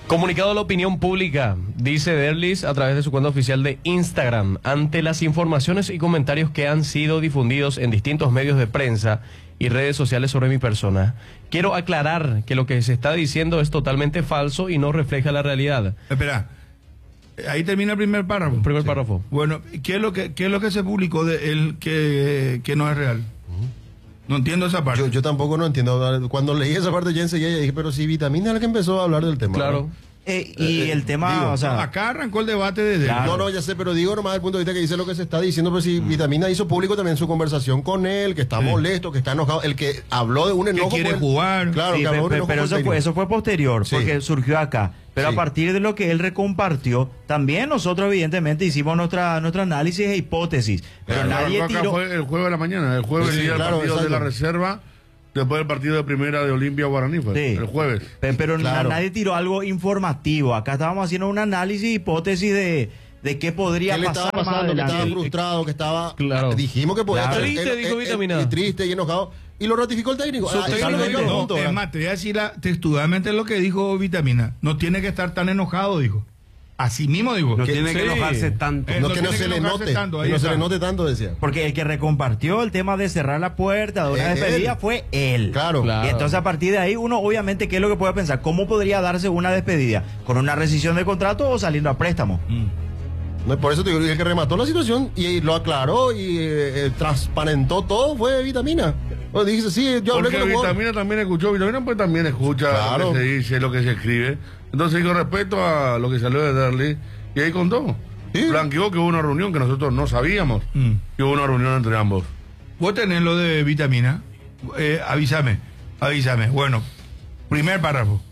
Comunicado a la opinión pública, dice Derlis a través de su cuenta oficial de Instagram, ante las informaciones y comentarios que han sido difundidos en distintos medios de prensa y redes sociales sobre mi persona. Quiero aclarar que lo que se está diciendo es totalmente falso y no refleja la realidad. Espera, ahí termina el primer párrafo. Primer párrafo. Bueno, ¿qué es lo que se publicó de él que no es real? No entiendo esa parte. Yo tampoco no entiendo. Cuando leí esa parte ya enseguida dije, pero si Vitamina es la que empezó a hablar del tema. Claro. ¿no? Y el tema, digo, o sea, acá arrancó el debate desde... Claro. No, ya sé, pero digo nomás el punto de vista que dice lo que se está diciendo, pero si Vitamina hizo público también su conversación con él, que está molesto, que está enojado, el que habló de un enojo... Que quiere jugar. Claro, sí, que habló de un enojo pero eso fue posterior, Sí. porque surgió acá. Pero Sí. a partir de lo que él recompartió, también nosotros evidentemente hicimos nuestra análisis e hipótesis. Pero nadie acá tiró... fue el jueves de la mañana, el jueves Sí, el claro, partido de exacto. la reserva, después del partido de primera de Olimpia Guaraní, fue, Sí. el jueves. Pero Claro. nadie tiró algo informativo. Acá estábamos haciendo un análisis e hipótesis de qué podría ¿Qué le pasar estaba más pasando? Que adelante. estaba frustrado, que estaba... Claro. Dijimos que podía Claro. estar... Triste, dijo Vitamina. Y triste y enojado. Y lo ratificó el técnico. Su Ese técnico es el dijo, único No, punto, es ¿verdad? más, te voy a decir textualmente lo que dijo Vitamina. No tiene que estar tan enojado, dijo. Así mismo dijo. No Que- tiene que sí. enojarse tanto. Eh, No, no que no tiene se que le enojarse note. tanto, ahí Que no se está. le note tanto, decía. Porque el que recompartió el tema de cerrar la puerta de una Él. despedida fue él. Claro. Claro. Y entonces a partir de ahí uno obviamente qué es lo que puede pensar, cómo podría darse una despedida, con una rescisión de contrato o saliendo a préstamo. No, por eso te digo, el que remató la situación y lo aclaró y transparentó todo fue Vitamina. Bueno, dijiste, sí, yo hablé Porque con los jugadores. Vitamina también escuchó, Vitamina pues también escucha Claro. lo que se dice, lo que se escribe. Entonces, con respecto a lo que salió de Derly, y ahí contó. Sí. Blanqueó que hubo una reunión que nosotros no sabíamos, que hubo una reunión entre ambos. Vos tenés lo de Vitamina. Avísame. Bueno, primer párrafo.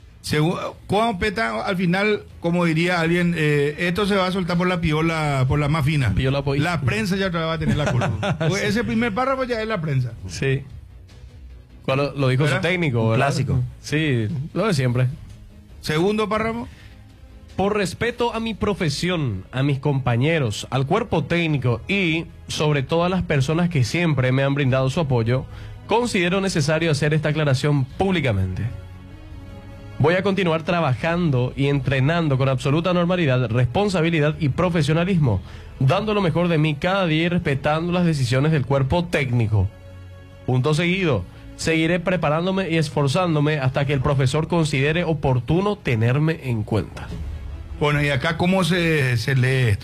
¿Cómo peta al final, como diría alguien, esto se va a soltar por la piola, por la más fina? Piola poí. La prensa ya otra vez va a tener la culpa. Pues ese primer párrafo ya es la prensa. Sí. ¿Cuál lo dijo ¿Verdad? su técnico? Un ¿verdad? clásico. Sí, lo de siempre. Segundo párrafo. Por respeto a mi profesión, a mis compañeros, al cuerpo técnico y sobre todo a las personas que siempre me han brindado su apoyo, considero necesario hacer esta aclaración públicamente. Voy a continuar trabajando y entrenando con absoluta normalidad, responsabilidad y profesionalismo, dando lo mejor de mí cada día y respetando las decisiones del cuerpo técnico. Punto seguido. Seguiré preparándome y esforzándome hasta que el profesor considere oportuno tenerme en cuenta. Bueno, y acá, ¿cómo se lee esto?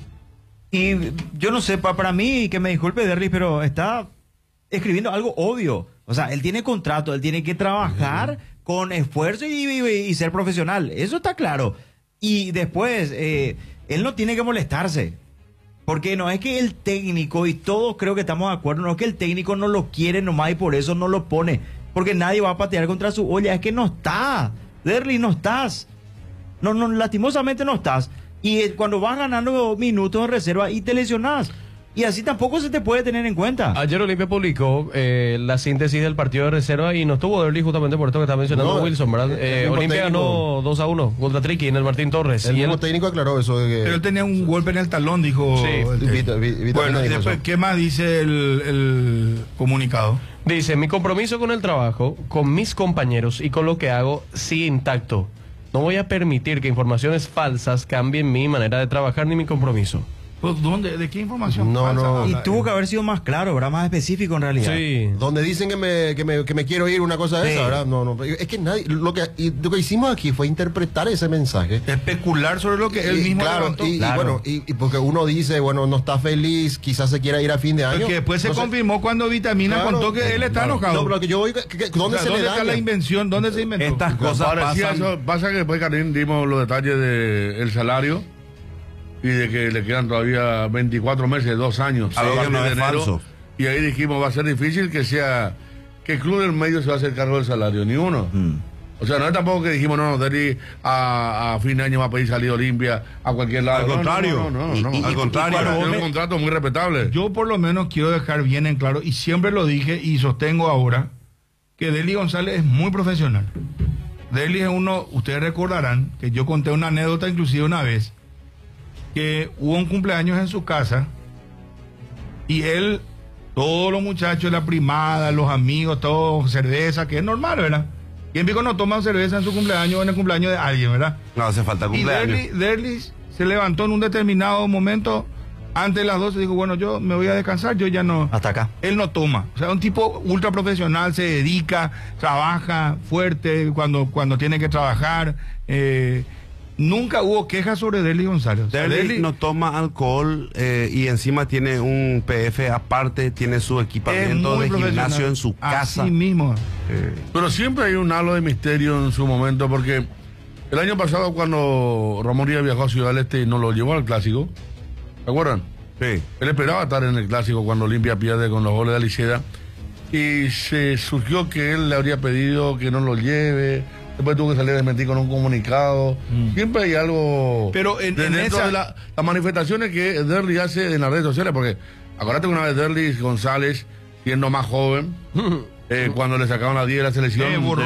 Y yo no sé, para mí, que me disculpe Derry, pero está escribiendo algo obvio. O sea, él tiene contrato, él tiene que trabajar con esfuerzo y ser profesional. Eso está claro. Y después, él no tiene que molestarse. Porque no es que el técnico, y todos creo que estamos de acuerdo, no es que el técnico no lo quiere nomás y por eso no lo pone. Porque nadie va a patear contra su olla. Es que no está. Derry, no estás. No, lastimosamente no estás. Y cuando vas ganando minutos de reserva y te lesionás. Y así tampoco se te puede tener en cuenta. Ayer Olimpia publicó la síntesis del partido de reserva y no estuvo Derly justamente por esto que está mencionando No, Wilson, ¿verdad? el mismo Olimpia técnico. ganó 2-1 contra Triqui en el Martín Torres. El Y mismo él- técnico aclaró eso de que... Pero él tenía un golpe en el talón, dijo. Sí. el técnico. Vitamina Bueno, y dijo después, eso. ¿qué más dice el comunicado? Dice, mi compromiso con el trabajo, con mis compañeros y con lo que hago sigue intacto. No voy a permitir que informaciones falsas cambien mi manera de trabajar ni mi compromiso. Pues, ¿dónde? ¿De qué información? No, falsa no. Y habla? tuvo que haber sido más claro, ¿verdad? Más específico en realidad. Sí. Donde dicen que me quiero ir, una cosa de Sí. esa, ¿verdad? No. Es que nadie... Lo que hicimos aquí fue interpretar ese mensaje. Especular sobre lo que él Y, mismo claro, levantó. y Claro. bueno, y porque uno dice, bueno, no está feliz, quizás se quiera ir a fin de año. Porque después se No sé. confirmó cuando Vitamina Claro. contó que él está enojado. No, pero lo que yo voy, ¿dónde O sea, se le está daña? la invención? ¿Dónde se inventó? Estas cosas Parecía pasan. eso, pasa que después, Karim, dimos los detalles del salario y de que le quedan todavía 24 meses, 2 años. Algo a que partir no de es enero. falso. Y ahí dijimos, va a ser difícil que el club del medio se va a hacer cargo del salario, ni uno. O sea, no es tampoco que dijimos, no, Derry a fin de año va a pedir salida Olimpia a cualquier lado. Al No, contrario. No. Al contrario. Tiene un contrato muy respetable. Yo por lo menos quiero dejar bien en claro, y siempre lo dije y sostengo ahora, que Derly González es muy profesional. Derly es uno, ustedes recordarán, que yo conté una anécdota inclusive una vez, que hubo un cumpleaños en su casa, y él, todos los muchachos, la primada, los amigos, todo, cerveza, que es normal, ¿verdad? Y en Pico no toman cerveza en su cumpleaños o en el cumpleaños de alguien, ¿verdad? No hace falta cumpleaños. Y Derli se levantó en un determinado momento, antes de las 12, dijo, bueno, yo me voy a descansar, yo ya no... Hasta acá. Él no toma. O sea, un tipo ultra profesional, se dedica, trabaja fuerte cuando tiene que trabajar. Nunca hubo quejas sobre Derli González. O sea, Derli no toma alcohol y encima tiene un PF aparte, tiene su equipamiento de gimnasio en su casa. Así mismo. Pero siempre hay un halo de misterio en su momento, porque el año pasado cuando Ramón Díaz viajó a Ciudad del Este y nos lo llevó al Clásico, ¿se acuerdan? Sí. Él esperaba estar en el Clásico cuando Olimpia pierde con los goles de Aliceda y se surgió que él le habría pedido que no lo lleve. Después tuvo que salir a desmentir con un comunicado. Siempre hay algo. Pero en dentro esa... de las manifestaciones que Derli hace en las redes sociales, porque acuérdate que una vez Derli González, siendo más joven, cuando le sacaron la 10 de la selección, borró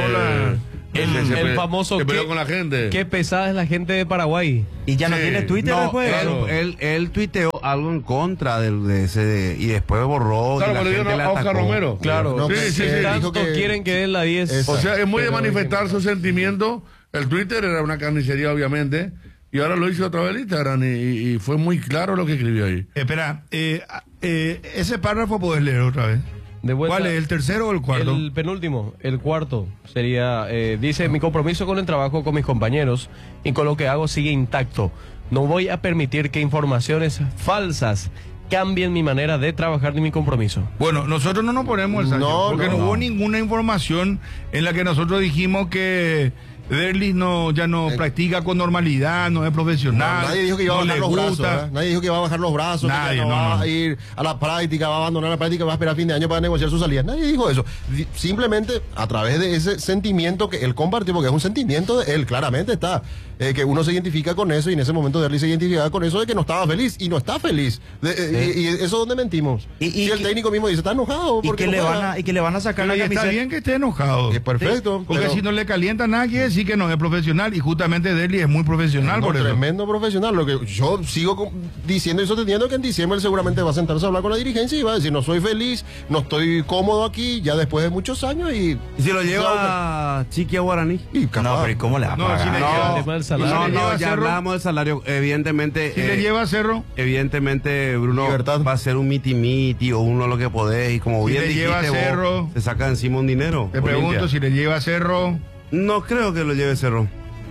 el famoso se peleó con la gente. Qué pesada es la gente de Paraguay. Y ya no tiene Twitter No, después. claro. él tuiteó algo en contra de ese y después borró. Claro, y la pero gente yo le a Oscar atacó. Romero. Claro. No, Sí. Tanto dijo que- quieren que den la 10. O sea, es muy de manifestar sus sentimientos. El Twitter era una carnicería, obviamente, y ahora lo hizo otra vez el Instagram y fue muy claro lo que escribió ahí. Espera, ese párrafo podés leer otra vez. De vuelta, ¿Cuál es, el tercero o el cuarto? El penúltimo, el cuarto sería, dice, mi compromiso con el trabajo con mis compañeros y con lo que hago sigue intacto. No voy a permitir que informaciones falsas cambien mi manera de trabajar ni mi compromiso. Bueno, nosotros no nos ponemos el saco, No, porque no, no. hubo ninguna información en la que nosotros dijimos que Derli ya no practica con normalidad, no es profesional. Nadie dijo que iba a no bajar le los brazos. gusta. Nadie dijo que iba a bajar los brazos, Nadie, que ya no, no, va no. a ir a la práctica, va a abandonar la práctica, va a esperar fin de año para negociar su salida. Nadie dijo eso. Simplemente a través de ese sentimiento que él compartió, porque es un sentimiento de él, claramente está. Que uno se identifica con eso y en ese momento Derli se identificaba con eso de que no estaba feliz y no está feliz. Y eso es donde mentimos. Y el técnico mismo dice, está enojado. Y porque que, no le juega. van a, y que le van a sacar Pero la y está camiseta. bien que esté enojado. Es perfecto. Porque pero- si no le calienta nada, quiere decir que no es profesional. Y justamente Derli es muy profesional No, por eso. tremendo profesional. Lo que yo sigo diciendo y sosteniendo que en diciembre él seguramente va a sentarse a hablar con la dirigencia y va a decir, no soy feliz, no estoy cómodo aquí, ya después de muchos años y ¿Y si lo lleva a Chiqui a Guaraní? y capaz. No, pero ¿y cómo le va a No, pagar? si le No, lleva- el tema del salario. no, Si le lleva ya Cerro, hablamos del salario. Evidentemente, Si le lleva a Cerro, evidentemente, Bruno Libertad. va a ser un miti-miti o uno lo que podés. Y como Si bien le lleva dijiste Cerro, vos, se saca encima un dinero. te pregunto Olimpia. si le lleva a Cerro. No creo que lo lleve Cerro.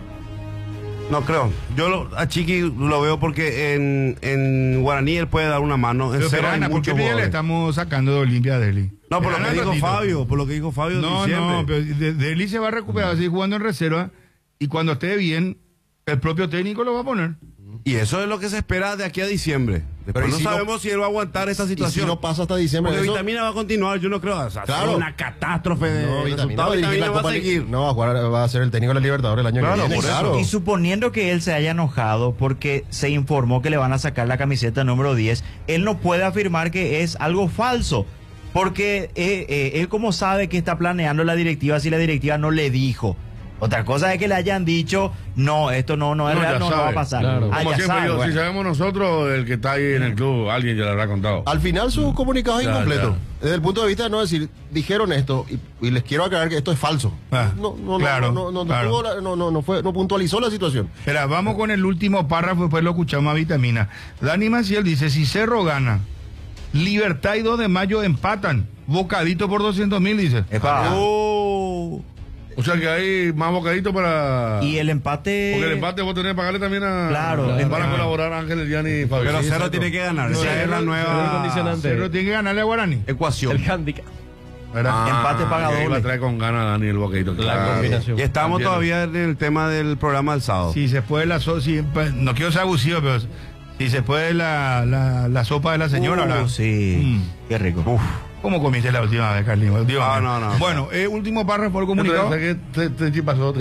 No creo. A Chiqui lo veo porque en Guaraní él puede dar una mano. En Pero Cerro hay Perana, ¿por qué muchos día le jugadores. estamos sacando de Olimpia a Derli? No, por lo Perana, que dijo ratito. Fabio. Por lo que dijo Fabio en No, diciembre. no, pero Derli se va a recuperar, va a seguir jugando en reserva y cuando esté bien, el propio técnico lo va a poner. Y eso es lo que se espera de aquí a diciembre. Después Pero ¿y no si no- sabemos si él va a aguantar esta Y si situación. no pasa hasta diciembre, Porque eso- Vitamina va a continuar, yo no creo. O sea, Claro. será una catástrofe de no, Vitamina resultados. va a dirigir Vitamina la va a Copa seguir. No, va a jugar, va a ser el técnico de la Libertadores el año Claro, que viene. por eso. Claro. Y suponiendo que él se haya enojado porque se informó que le van a sacar la camiseta número 10, él no puede afirmar que es algo falso. Porque él como sabe que está planeando la directiva si la directiva no le dijo. Otra cosa es que le hayan dicho, no, esto no es No, real, ya no va a sabe. pasar. Claro. Ah, Como ya siempre sabe, digo, bueno. si sabemos nosotros, el que está ahí en el club, alguien ya le habrá contado. Al final su comunicado es Ya, incompleto. ya. Desde el punto de vista de no decir, dijeron esto y les quiero aclarar que esto es falso. Ah, claro, claro. No puntualizó la situación. Espera, vamos con el último párrafo, después lo escuchamos a Vitamina. Dani Maciel dice, si Cerro gana, Libertad y 2 de mayo empatan, bocadito por 200.000, dice. Epa. O sea que hay más bocadito para... Y el empate... Porque el empate vos tenés que pagarle también a... Claro, Para claro. colaborar Ángel Eliani y Fabio. Pero Sí, Cerro exacto. tiene que ganar. No, Esa es Cerro- la Cerro nueva condicionante. Cerro tiene que ganarle a Guarani. ecuación. El handicap. ¿Verdad? Empate paga que doble. iba a traer con ganas Dani el bocadito. La claro. combinación. Y estamos Entiendo. todavía en el tema del programa del sábado. Si se puede no quiero ser abusivo, pero si se puede la sopa de la señora, ¿verdad? Sí, qué rico. ¿Cómo comiste la última vez, Carlín? Dios mío. No. Bueno, último párrafo del comunicado. Entonces, ¿qué te pasó?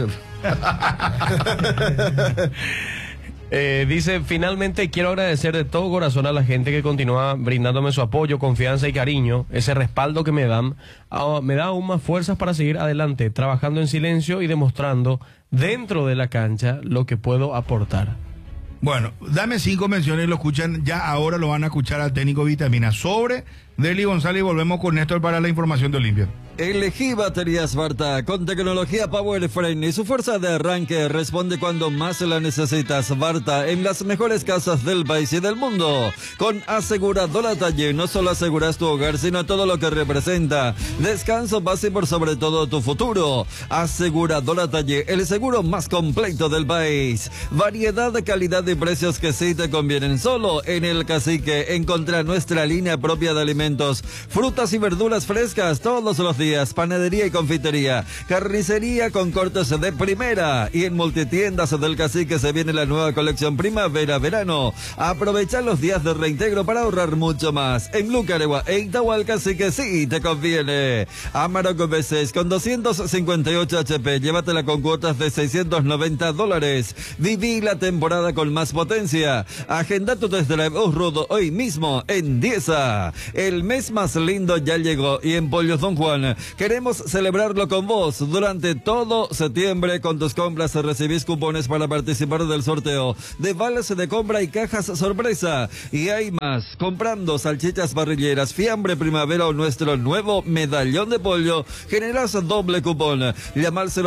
Dice, finalmente quiero agradecer de todo corazón a la gente que continúa brindándome su apoyo, confianza y cariño, ese respaldo que me dan, me da aún más fuerzas para seguir adelante, trabajando en silencio y demostrando dentro de la cancha lo que puedo aportar. Bueno, dame 5 menciones, lo escuchan, ya ahora lo van a escuchar al técnico Vitamina, sobre Derly González y volvemos con Néstor para la información de Olimpia. Elegí baterías Barta con tecnología Power Frame y su fuerza de arranque responde cuando más la necesitas. Barta en las mejores casas del país y del mundo. Con Aseguradora Taller no solo aseguras tu hogar, sino todo lo que representa. Descanso, paz y por sobre todo tu futuro. Aseguradora Taller, el seguro más completo del país. Variedad, calidad y precios que sí te convienen. Solo en El Cacique encontrá nuestra línea propia de alimentos, frutas y verduras frescas todos los días. Panadería y confitería, carnicería con cortes de primera, y en multitiendas del Cacique se viene la nueva colección primavera-verano. Aprovecha los días de reintegro para ahorrar mucho más. En Lucaregua e Itahual Cacique sí te conviene. Amarok B6 con 258 HP, llévatela con cuotas de $690. Viví la temporada con más potencia. Agenda tu test drive Rudo hoy mismo en Dieza. El mes más lindo ya llegó y en Pollos Don Juan queremos celebrarlo con vos. Durante todo septiembre con tus compras recibís cupones para participar del sorteo de vales de compra y cajas sorpresa. Y hay más, comprando salchichas parrilleras, fiambre primavera o nuestro nuevo medallón de pollo, generas doble cupón. Llama al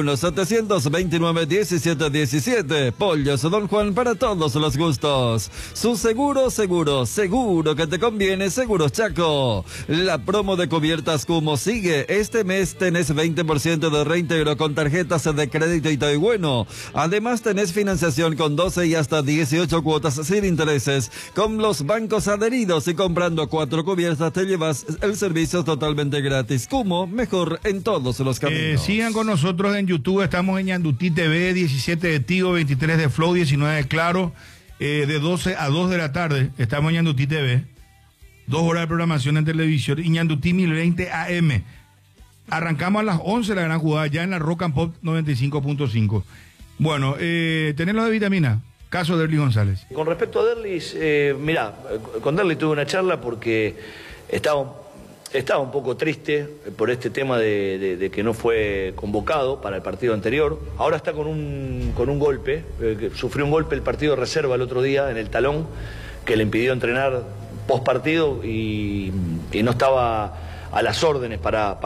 021-729-1717. Pollos Don Juan, para todos los gustos. Su seguro que te conviene. Seguros Chaco. La promo de cubiertas Cumo sigue. Este mes tenés 20% de reintegro con tarjetas de crédito y todo bueno. Además tenés financiación con 12 y hasta 18 cuotas sin intereses con los bancos adheridos, y comprando 4 cubiertas te llevas el servicio totalmente gratis. Cumo, mejor en todos los caminos. Sigan con nosotros en YouTube. Estamos en Ñandutí TV, 17 de Tigo, 23 de Flow, 19 de Claro, de 12 a 2 de la tarde. Estamos en Ñandutí TV. 2 horas de programación en televisión. Y Ñandutí 1020 AM. Arrancamos a las 11 la gran jugada, ya en la Rock and Pop 95.5. Bueno, tenés lo de vitamina. Caso de Derly González. Con respecto a Derlis, mirá, con Derly tuve una charla porque estaba un poco triste por este tema de que no fue convocado para el partido anterior. Ahora está con un golpe, sufrió un golpe el partido de reserva el otro día en el talón, que le impidió entrenar post partido y no estaba a las órdenes para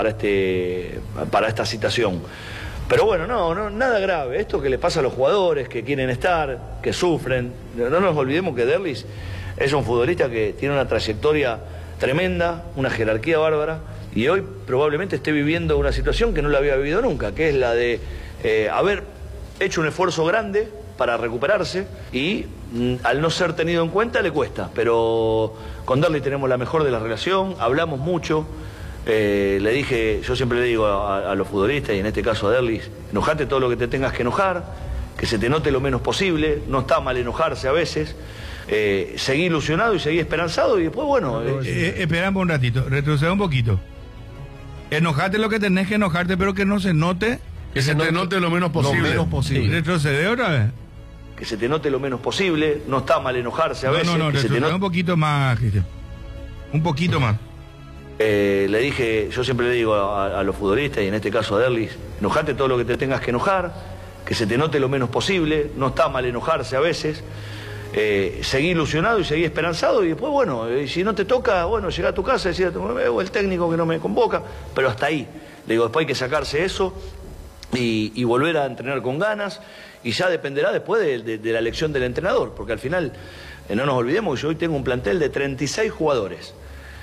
esta citación. Pero bueno, no, nada grave. Esto que le pasa a los jugadores que quieren estar, que sufren. No nos olvidemos que Derlis es un futbolista que tiene una trayectoria tremenda, una jerarquía bárbara, y hoy probablemente esté viviendo una situación que no la había vivido nunca, que es la de haber hecho un esfuerzo grande para recuperarse y al no ser tenido en cuenta le cuesta. Pero con Derly tenemos la mejor de la relación, hablamos mucho. Le dije, yo siempre le digo a los futbolistas, y en este caso a Derly, enojate todo lo que te tengas que enojar, que se te note lo menos posible, no está mal enojarse a veces, seguí ilusionado y seguí esperanzado, y después bueno... Esperamos un ratito, retroceda un poquito. Enojate lo que tenés que enojarte, pero que no se note... Que se te note lo menos posible. Lo menos posible. Sí. ¿Retrocede otra vez? Que se te note lo menos posible, no está mal enojarse a veces. No, retroceda un poquito más, Cristian. Un poquito más. Le dije, yo siempre le digo a los futbolistas, y en este caso a Derly, enojate todo lo que te tengas que enojar, que se te note lo menos posible, no está mal enojarse a veces, seguí ilusionado y seguí esperanzado, y después bueno, si no te toca, bueno, llega a tu casa y decir, el técnico que no me convoca, pero hasta ahí. Le digo, después hay que sacarse eso y volver a entrenar con ganas, y ya dependerá después de la elección del entrenador, porque al final, no nos olvidemos que yo hoy tengo un plantel de 36 jugadores.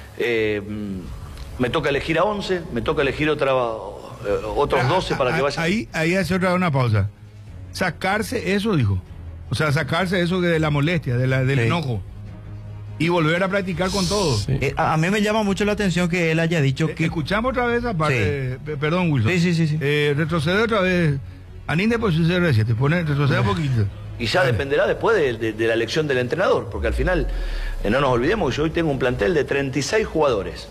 Me toca elegir a 11, me toca elegir otros 12 para que vayan. Ahí hace una pausa. Sacarse eso, dijo. O sea, sacarse eso de la molestia, del enojo. Y volver a practicar con todos. Sí. A mí me llama mucho la atención que él haya dicho que... Escuchamos otra vez aparte. Sí. Perdón, Wilson. Sí. Retrocede otra vez. Aninde por su CR7, retrocede un poquito. Y ya dependerá después de la elección del entrenador, porque al final, no nos olvidemos que yo hoy tengo un plantel de 36 jugadores.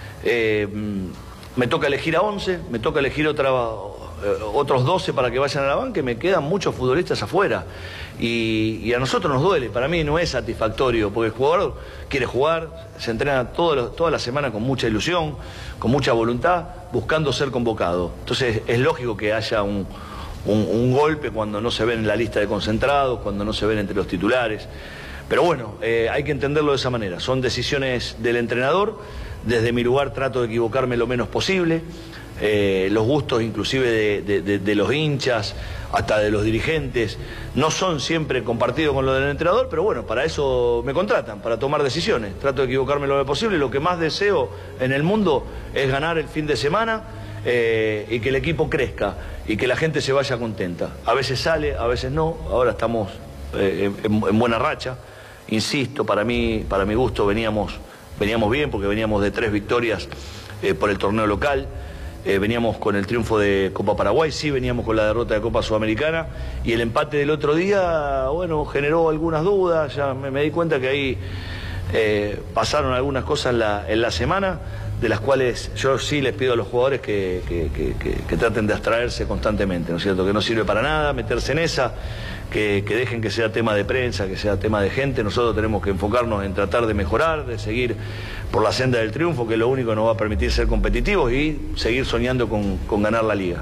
Me toca elegir a 11, me toca elegir otros 12 para que vayan a la banca, y me quedan muchos futbolistas afuera. Y a nosotros nos duele, para mí no es satisfactorio, porque el jugador quiere jugar, se entrena toda la semana con mucha ilusión, con mucha voluntad, buscando ser convocado. Entonces es lógico que haya un golpe cuando no se ven en la lista de concentrados, cuando no se ven entre los titulares. Pero bueno, hay que entenderlo de esa manera. Son decisiones del entrenador. Desde mi lugar trato de equivocarme lo menos posible. Los gustos inclusive de los hinchas, hasta de los dirigentes, no son siempre compartidos con lo del entrenador, pero bueno, para eso me contratan, para tomar decisiones. Trato de equivocarme lo menos posible. Lo que más deseo en el mundo es ganar el fin de semana y que el equipo crezca y que la gente se vaya contenta. A veces sale, a veces no. Ahora estamos en buena racha. Insisto, para mi gusto veníamos bien porque veníamos de 3 victorias por el torneo local. Veníamos con el triunfo de Copa Paraguay, sí, veníamos con la derrota de Copa Sudamericana y el empate del otro día, bueno, generó algunas dudas, ya me di cuenta que ahí pasaron algunas cosas en la semana, de las cuales yo sí les pido a los jugadores que traten de abstraerse constantemente, ¿no es cierto? Que no sirve para nada meterse en esa, que dejen que sea tema de prensa, que sea tema de gente. Nosotros tenemos que enfocarnos en tratar de mejorar, de seguir por la senda del triunfo, que es lo único que nos va a permitir ser competitivos y seguir soñando con ganar la liga.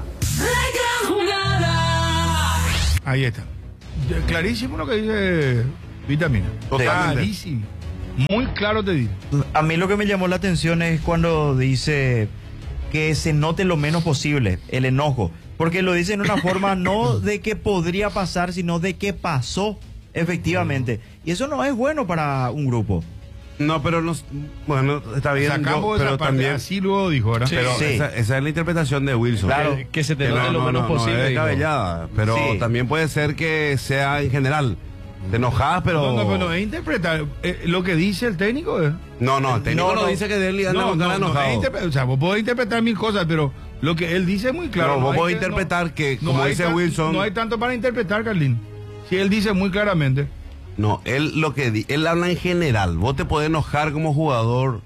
Ahí está. Clarísimo lo que dice Vitamina. Clarísimo. Muy claro te digo. A mí lo que me llamó la atención es cuando dice que se note lo menos posible el enojo. Porque lo dice en una forma no de que podría pasar, sino de que pasó efectivamente. Y eso no es bueno para un grupo. No, pero no, bueno, está bien. Sacamos pero esa parte, también así lo dijo, ¿verdad? Pero Sí. esa es la interpretación de Wilson. Claro, que se te note lo menos posible. No es dijo. descabellada, pero Sí. también puede ser que sea en general. Te enojas, pero... No, es interpretar lo que dice el técnico. No, el técnico no dice que Derli anda con cara enojado. O sea, vos podés interpretar 1000 cosas, pero lo que él dice es muy claro. Pero vos hay podés que- interpretar que, no como hay dice Wilson... No hay tanto para interpretar, Carlín. Si él dice muy claramente. No, él él habla en general. Vos te podés enojar como jugador,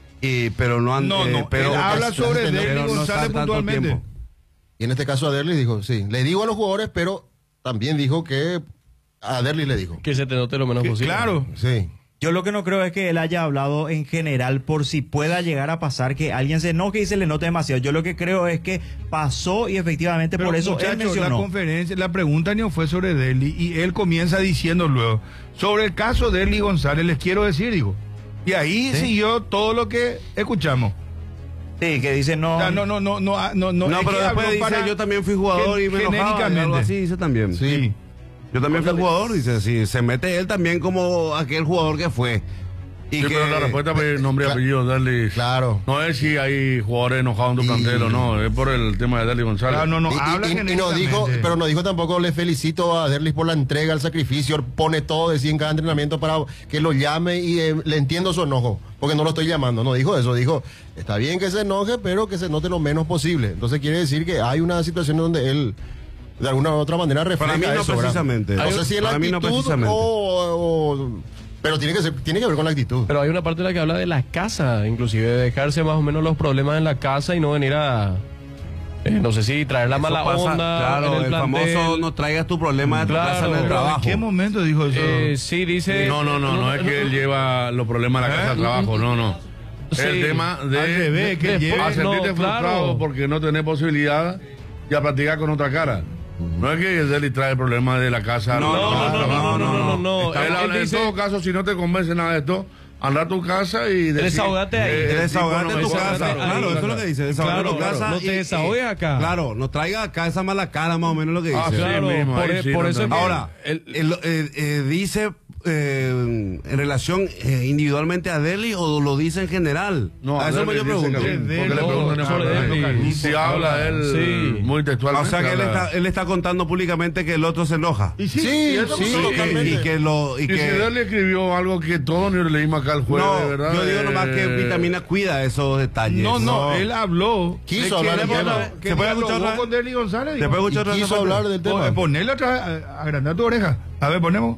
pero no... Él habla sobre pero Derli no González estar tanto puntualmente. tiempo. Y en este caso a Derlis dijo, sí, le digo a los jugadores, pero también dijo que a Derlis le dijo. Que se te note lo menos posible. Claro. Sí. Yo lo que no creo es que él haya hablado en general por si pueda llegar a pasar que alguien se enoje y se le note demasiado. Yo lo que creo es que pasó y efectivamente Pero, por eso él muchachos, mencionó. la pregunta no fue sobre Derli y él comienza diciendo luego, sobre el caso de Derli González, les quiero decir, dijo. Y ahí ¿Sí? siguió todo lo que escuchamos. Sí, que dice no. O sea, no. No, es pero que después habló dice, para- yo también fui jugador y me enojaba, y genéricamente. algo así dice también. Sí. Yo también fui jugador, dice, sí, se mete él también como aquel jugador que fue. Y Sí, que, pero la respuesta por el nombre y apellido de Derli. Claro. No es si hay jugadores enojados en tu plantel o no, es por el tema de Derli González. Claro, no, Y habla no dijo, genéricamente. pero no dijo tampoco, le felicito a Derlis por la entrega, el sacrificio, pone todo, decía en cada entrenamiento para que lo llame y le entiendo su enojo, porque no lo estoy llamando, no dijo eso, dijo, está bien que se enoje, pero que se note lo menos posible. Entonces quiere decir que hay una situación donde él, de alguna u otra manera, refleja Para mí no eso, ¿verdad? precisamente. No sé si es la Para mí no actitud precisamente. pero tiene que ver con la actitud. Pero hay una parte en la que habla de la casa, inclusive de dejarse más o menos los problemas en la casa y no venir a... no sé si traer la eso mala pasa, onda claro, en el el plantel. famoso no traigas tu problema de tu Claro, casa en el pero trabajo. ¿En qué momento dijo eso? Sí, dice... No es que él lleva los problemas a la casa al trabajo, no. Sí. El tema de Al revés, que después- lleva a sentirte no, frustrado claro. porque no tenés posibilidad de practicar con otra cara. No es que Derli trae el problema de la casa. No. Él Él habla, en dice- todo caso, si no te convence nada de esto, anda a tu casa y decir, Desahógate ahí. Desahogate en tu casa, desahogate ahí. claro, eso es lo que dice, desahogate en tu Claro, casa. no te desahogues acá. Claro, no traiga acá esa mala cara, más o menos lo que dice. Ah, sí, Claro, mismo, por, ahí sí, por no eso es que- Ahora, dice en relación individualmente a Derli o lo dice en general. No, a eso Derli me yo dice pregunto. que- porque le No, preguntan sobre Derli. si habla él Sí. muy textualmente. O sea que él está contando públicamente que el otro se enoja. Y Sí, eso sí, pasó. totalmente. Y que lo... Y si Derli escribió algo que todos nos leímos acá el jueves, No, ¿verdad? yo digo nomás que Vitamina cuida esos detalles. No, él habló. Quiso de que hablar él del tema. dialogó- que ¿Se puede dialogó escuchar otra vez? con Derli González. ¿Se dijo. puede Y escuchar otra quiso vez? hablar del tema. Ponerle otra vez, agrandar tu oreja. A ver, ponemos.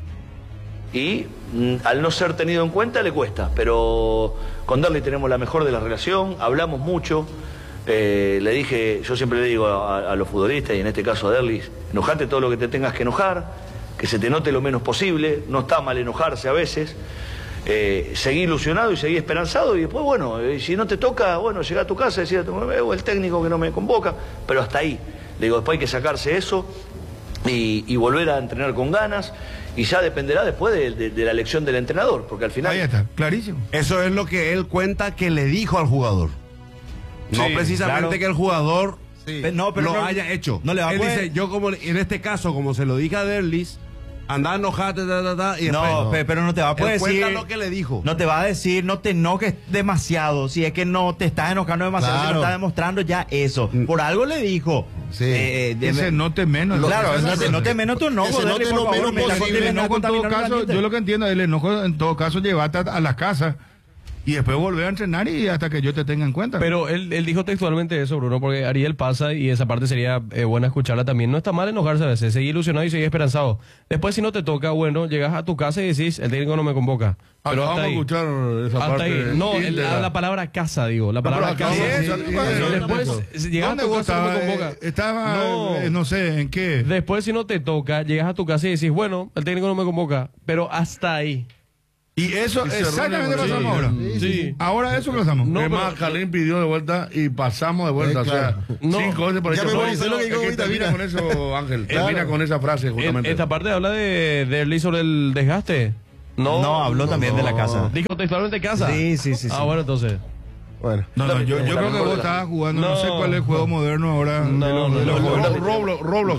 Y al no ser tenido en cuenta le cuesta, pero con Derli tenemos la mejor de la relación, hablamos mucho, le dije, yo siempre le digo a los futbolistas y en este caso a Derli, enojate todo lo que te tengas que enojar, que se te note lo menos posible, no está mal enojarse a veces, seguí ilusionado y seguí esperanzado y después bueno, si no te toca, bueno, llega a tu casa y decir, el técnico que no me convoca, pero hasta ahí, le digo, después hay que sacarse eso y volver a entrenar con ganas Y ya dependerá después de la elección del entrenador, porque al final... Ahí está, clarísimo. Eso es lo que él cuenta que le dijo al jugador. No Sí, precisamente claro. que el jugador No, pero lo no- haya hecho. no le va a Él poder- dice, yo como en este caso, como se lo dije a Derlis, anda enojate, y No, después, pero no te va a poder él decir. cuenta lo que le dijo. No te va a decir, no te enojes demasiado. Si es que no te estás enojando demasiado, si Claro. no está demostrando ya eso. Por algo le dijo. Sí. Ese note menos. Claro, que se note menos tu enojo. que se Derli, note por lo favor, menos me está posible. El enojo en todo contaminando el caso, ambiente. yo lo que entiendo, el enojo en todo caso llevate a la casa y después volver a entrenar y hasta que yo te tenga en cuenta. Pero él dijo textualmente eso, Bruno, porque Ariel pasa y esa parte sería buena escucharla también. No está mal enojarse a veces, seguir ilusionado y seguir esperanzado. Después, si no te toca, bueno, llegas a tu casa y decís, el técnico no me convoca. Pero Vamos hasta a ahí. escuchar esa Hasta parte. ahí. No, íntegra. la palabra casa, digo. La palabra pero casa. acabamos de Sí, escuchar- sí. y- Después, si llegas a ¿Dónde tu vos casa no me estabas? convoca. Estaba, No. no sé, ¿en qué? Después, si no te toca, llegas a tu casa y decís, bueno, el técnico no me convoca. Pero hasta ahí. Y eso Y se exactamente reúne con pasamos ahora. Sí. Ahora eso pasamos. No, es más, pero- Jalín pidió de vuelta y pasamos de vuelta. claro. O sea, No. 5 veces por Ya hecho. memorizé lo que dijo Es ahorita, termina mira. con eso, Ángel. Claro. Termina con esa frase, justamente. Esta parte habla de Derli sobre el desgaste. No, habló también de la casa. Dijo textualmente casa. Sí, sí, sí, Ah, sí. bueno, entonces. Bueno. No, yo La creo que mejor vos de la- estabas jugando, no No. sé cuál es el juego moderno ahora. No, de los no, jóvenes. Roblox.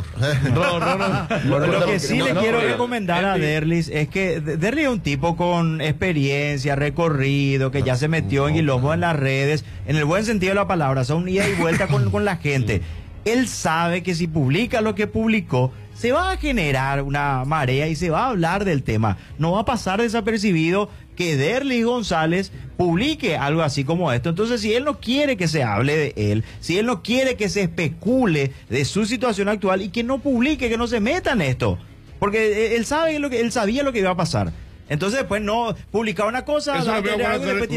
Lo que sí le quiero pero- recomendar a Derlis es que Derlis es un tipo con experiencia, recorrido, que ya se metió en quilombo en las redes, en el buen sentido de la palabra, son ida y vuelta con la gente. Él sabe que si publica lo que publicó, se va a generar una marea y se va a hablar del tema. No va a pasar desapercibido que Derlis González publique algo así como esto. Entonces, si él no quiere que se hable de él, si él no quiere que se especule de su situación actual y que no publique, que no se meta en esto, porque él sabía lo que iba a pasar. Entonces, pues no publicar una cosa, Eso es lo darle que algo y después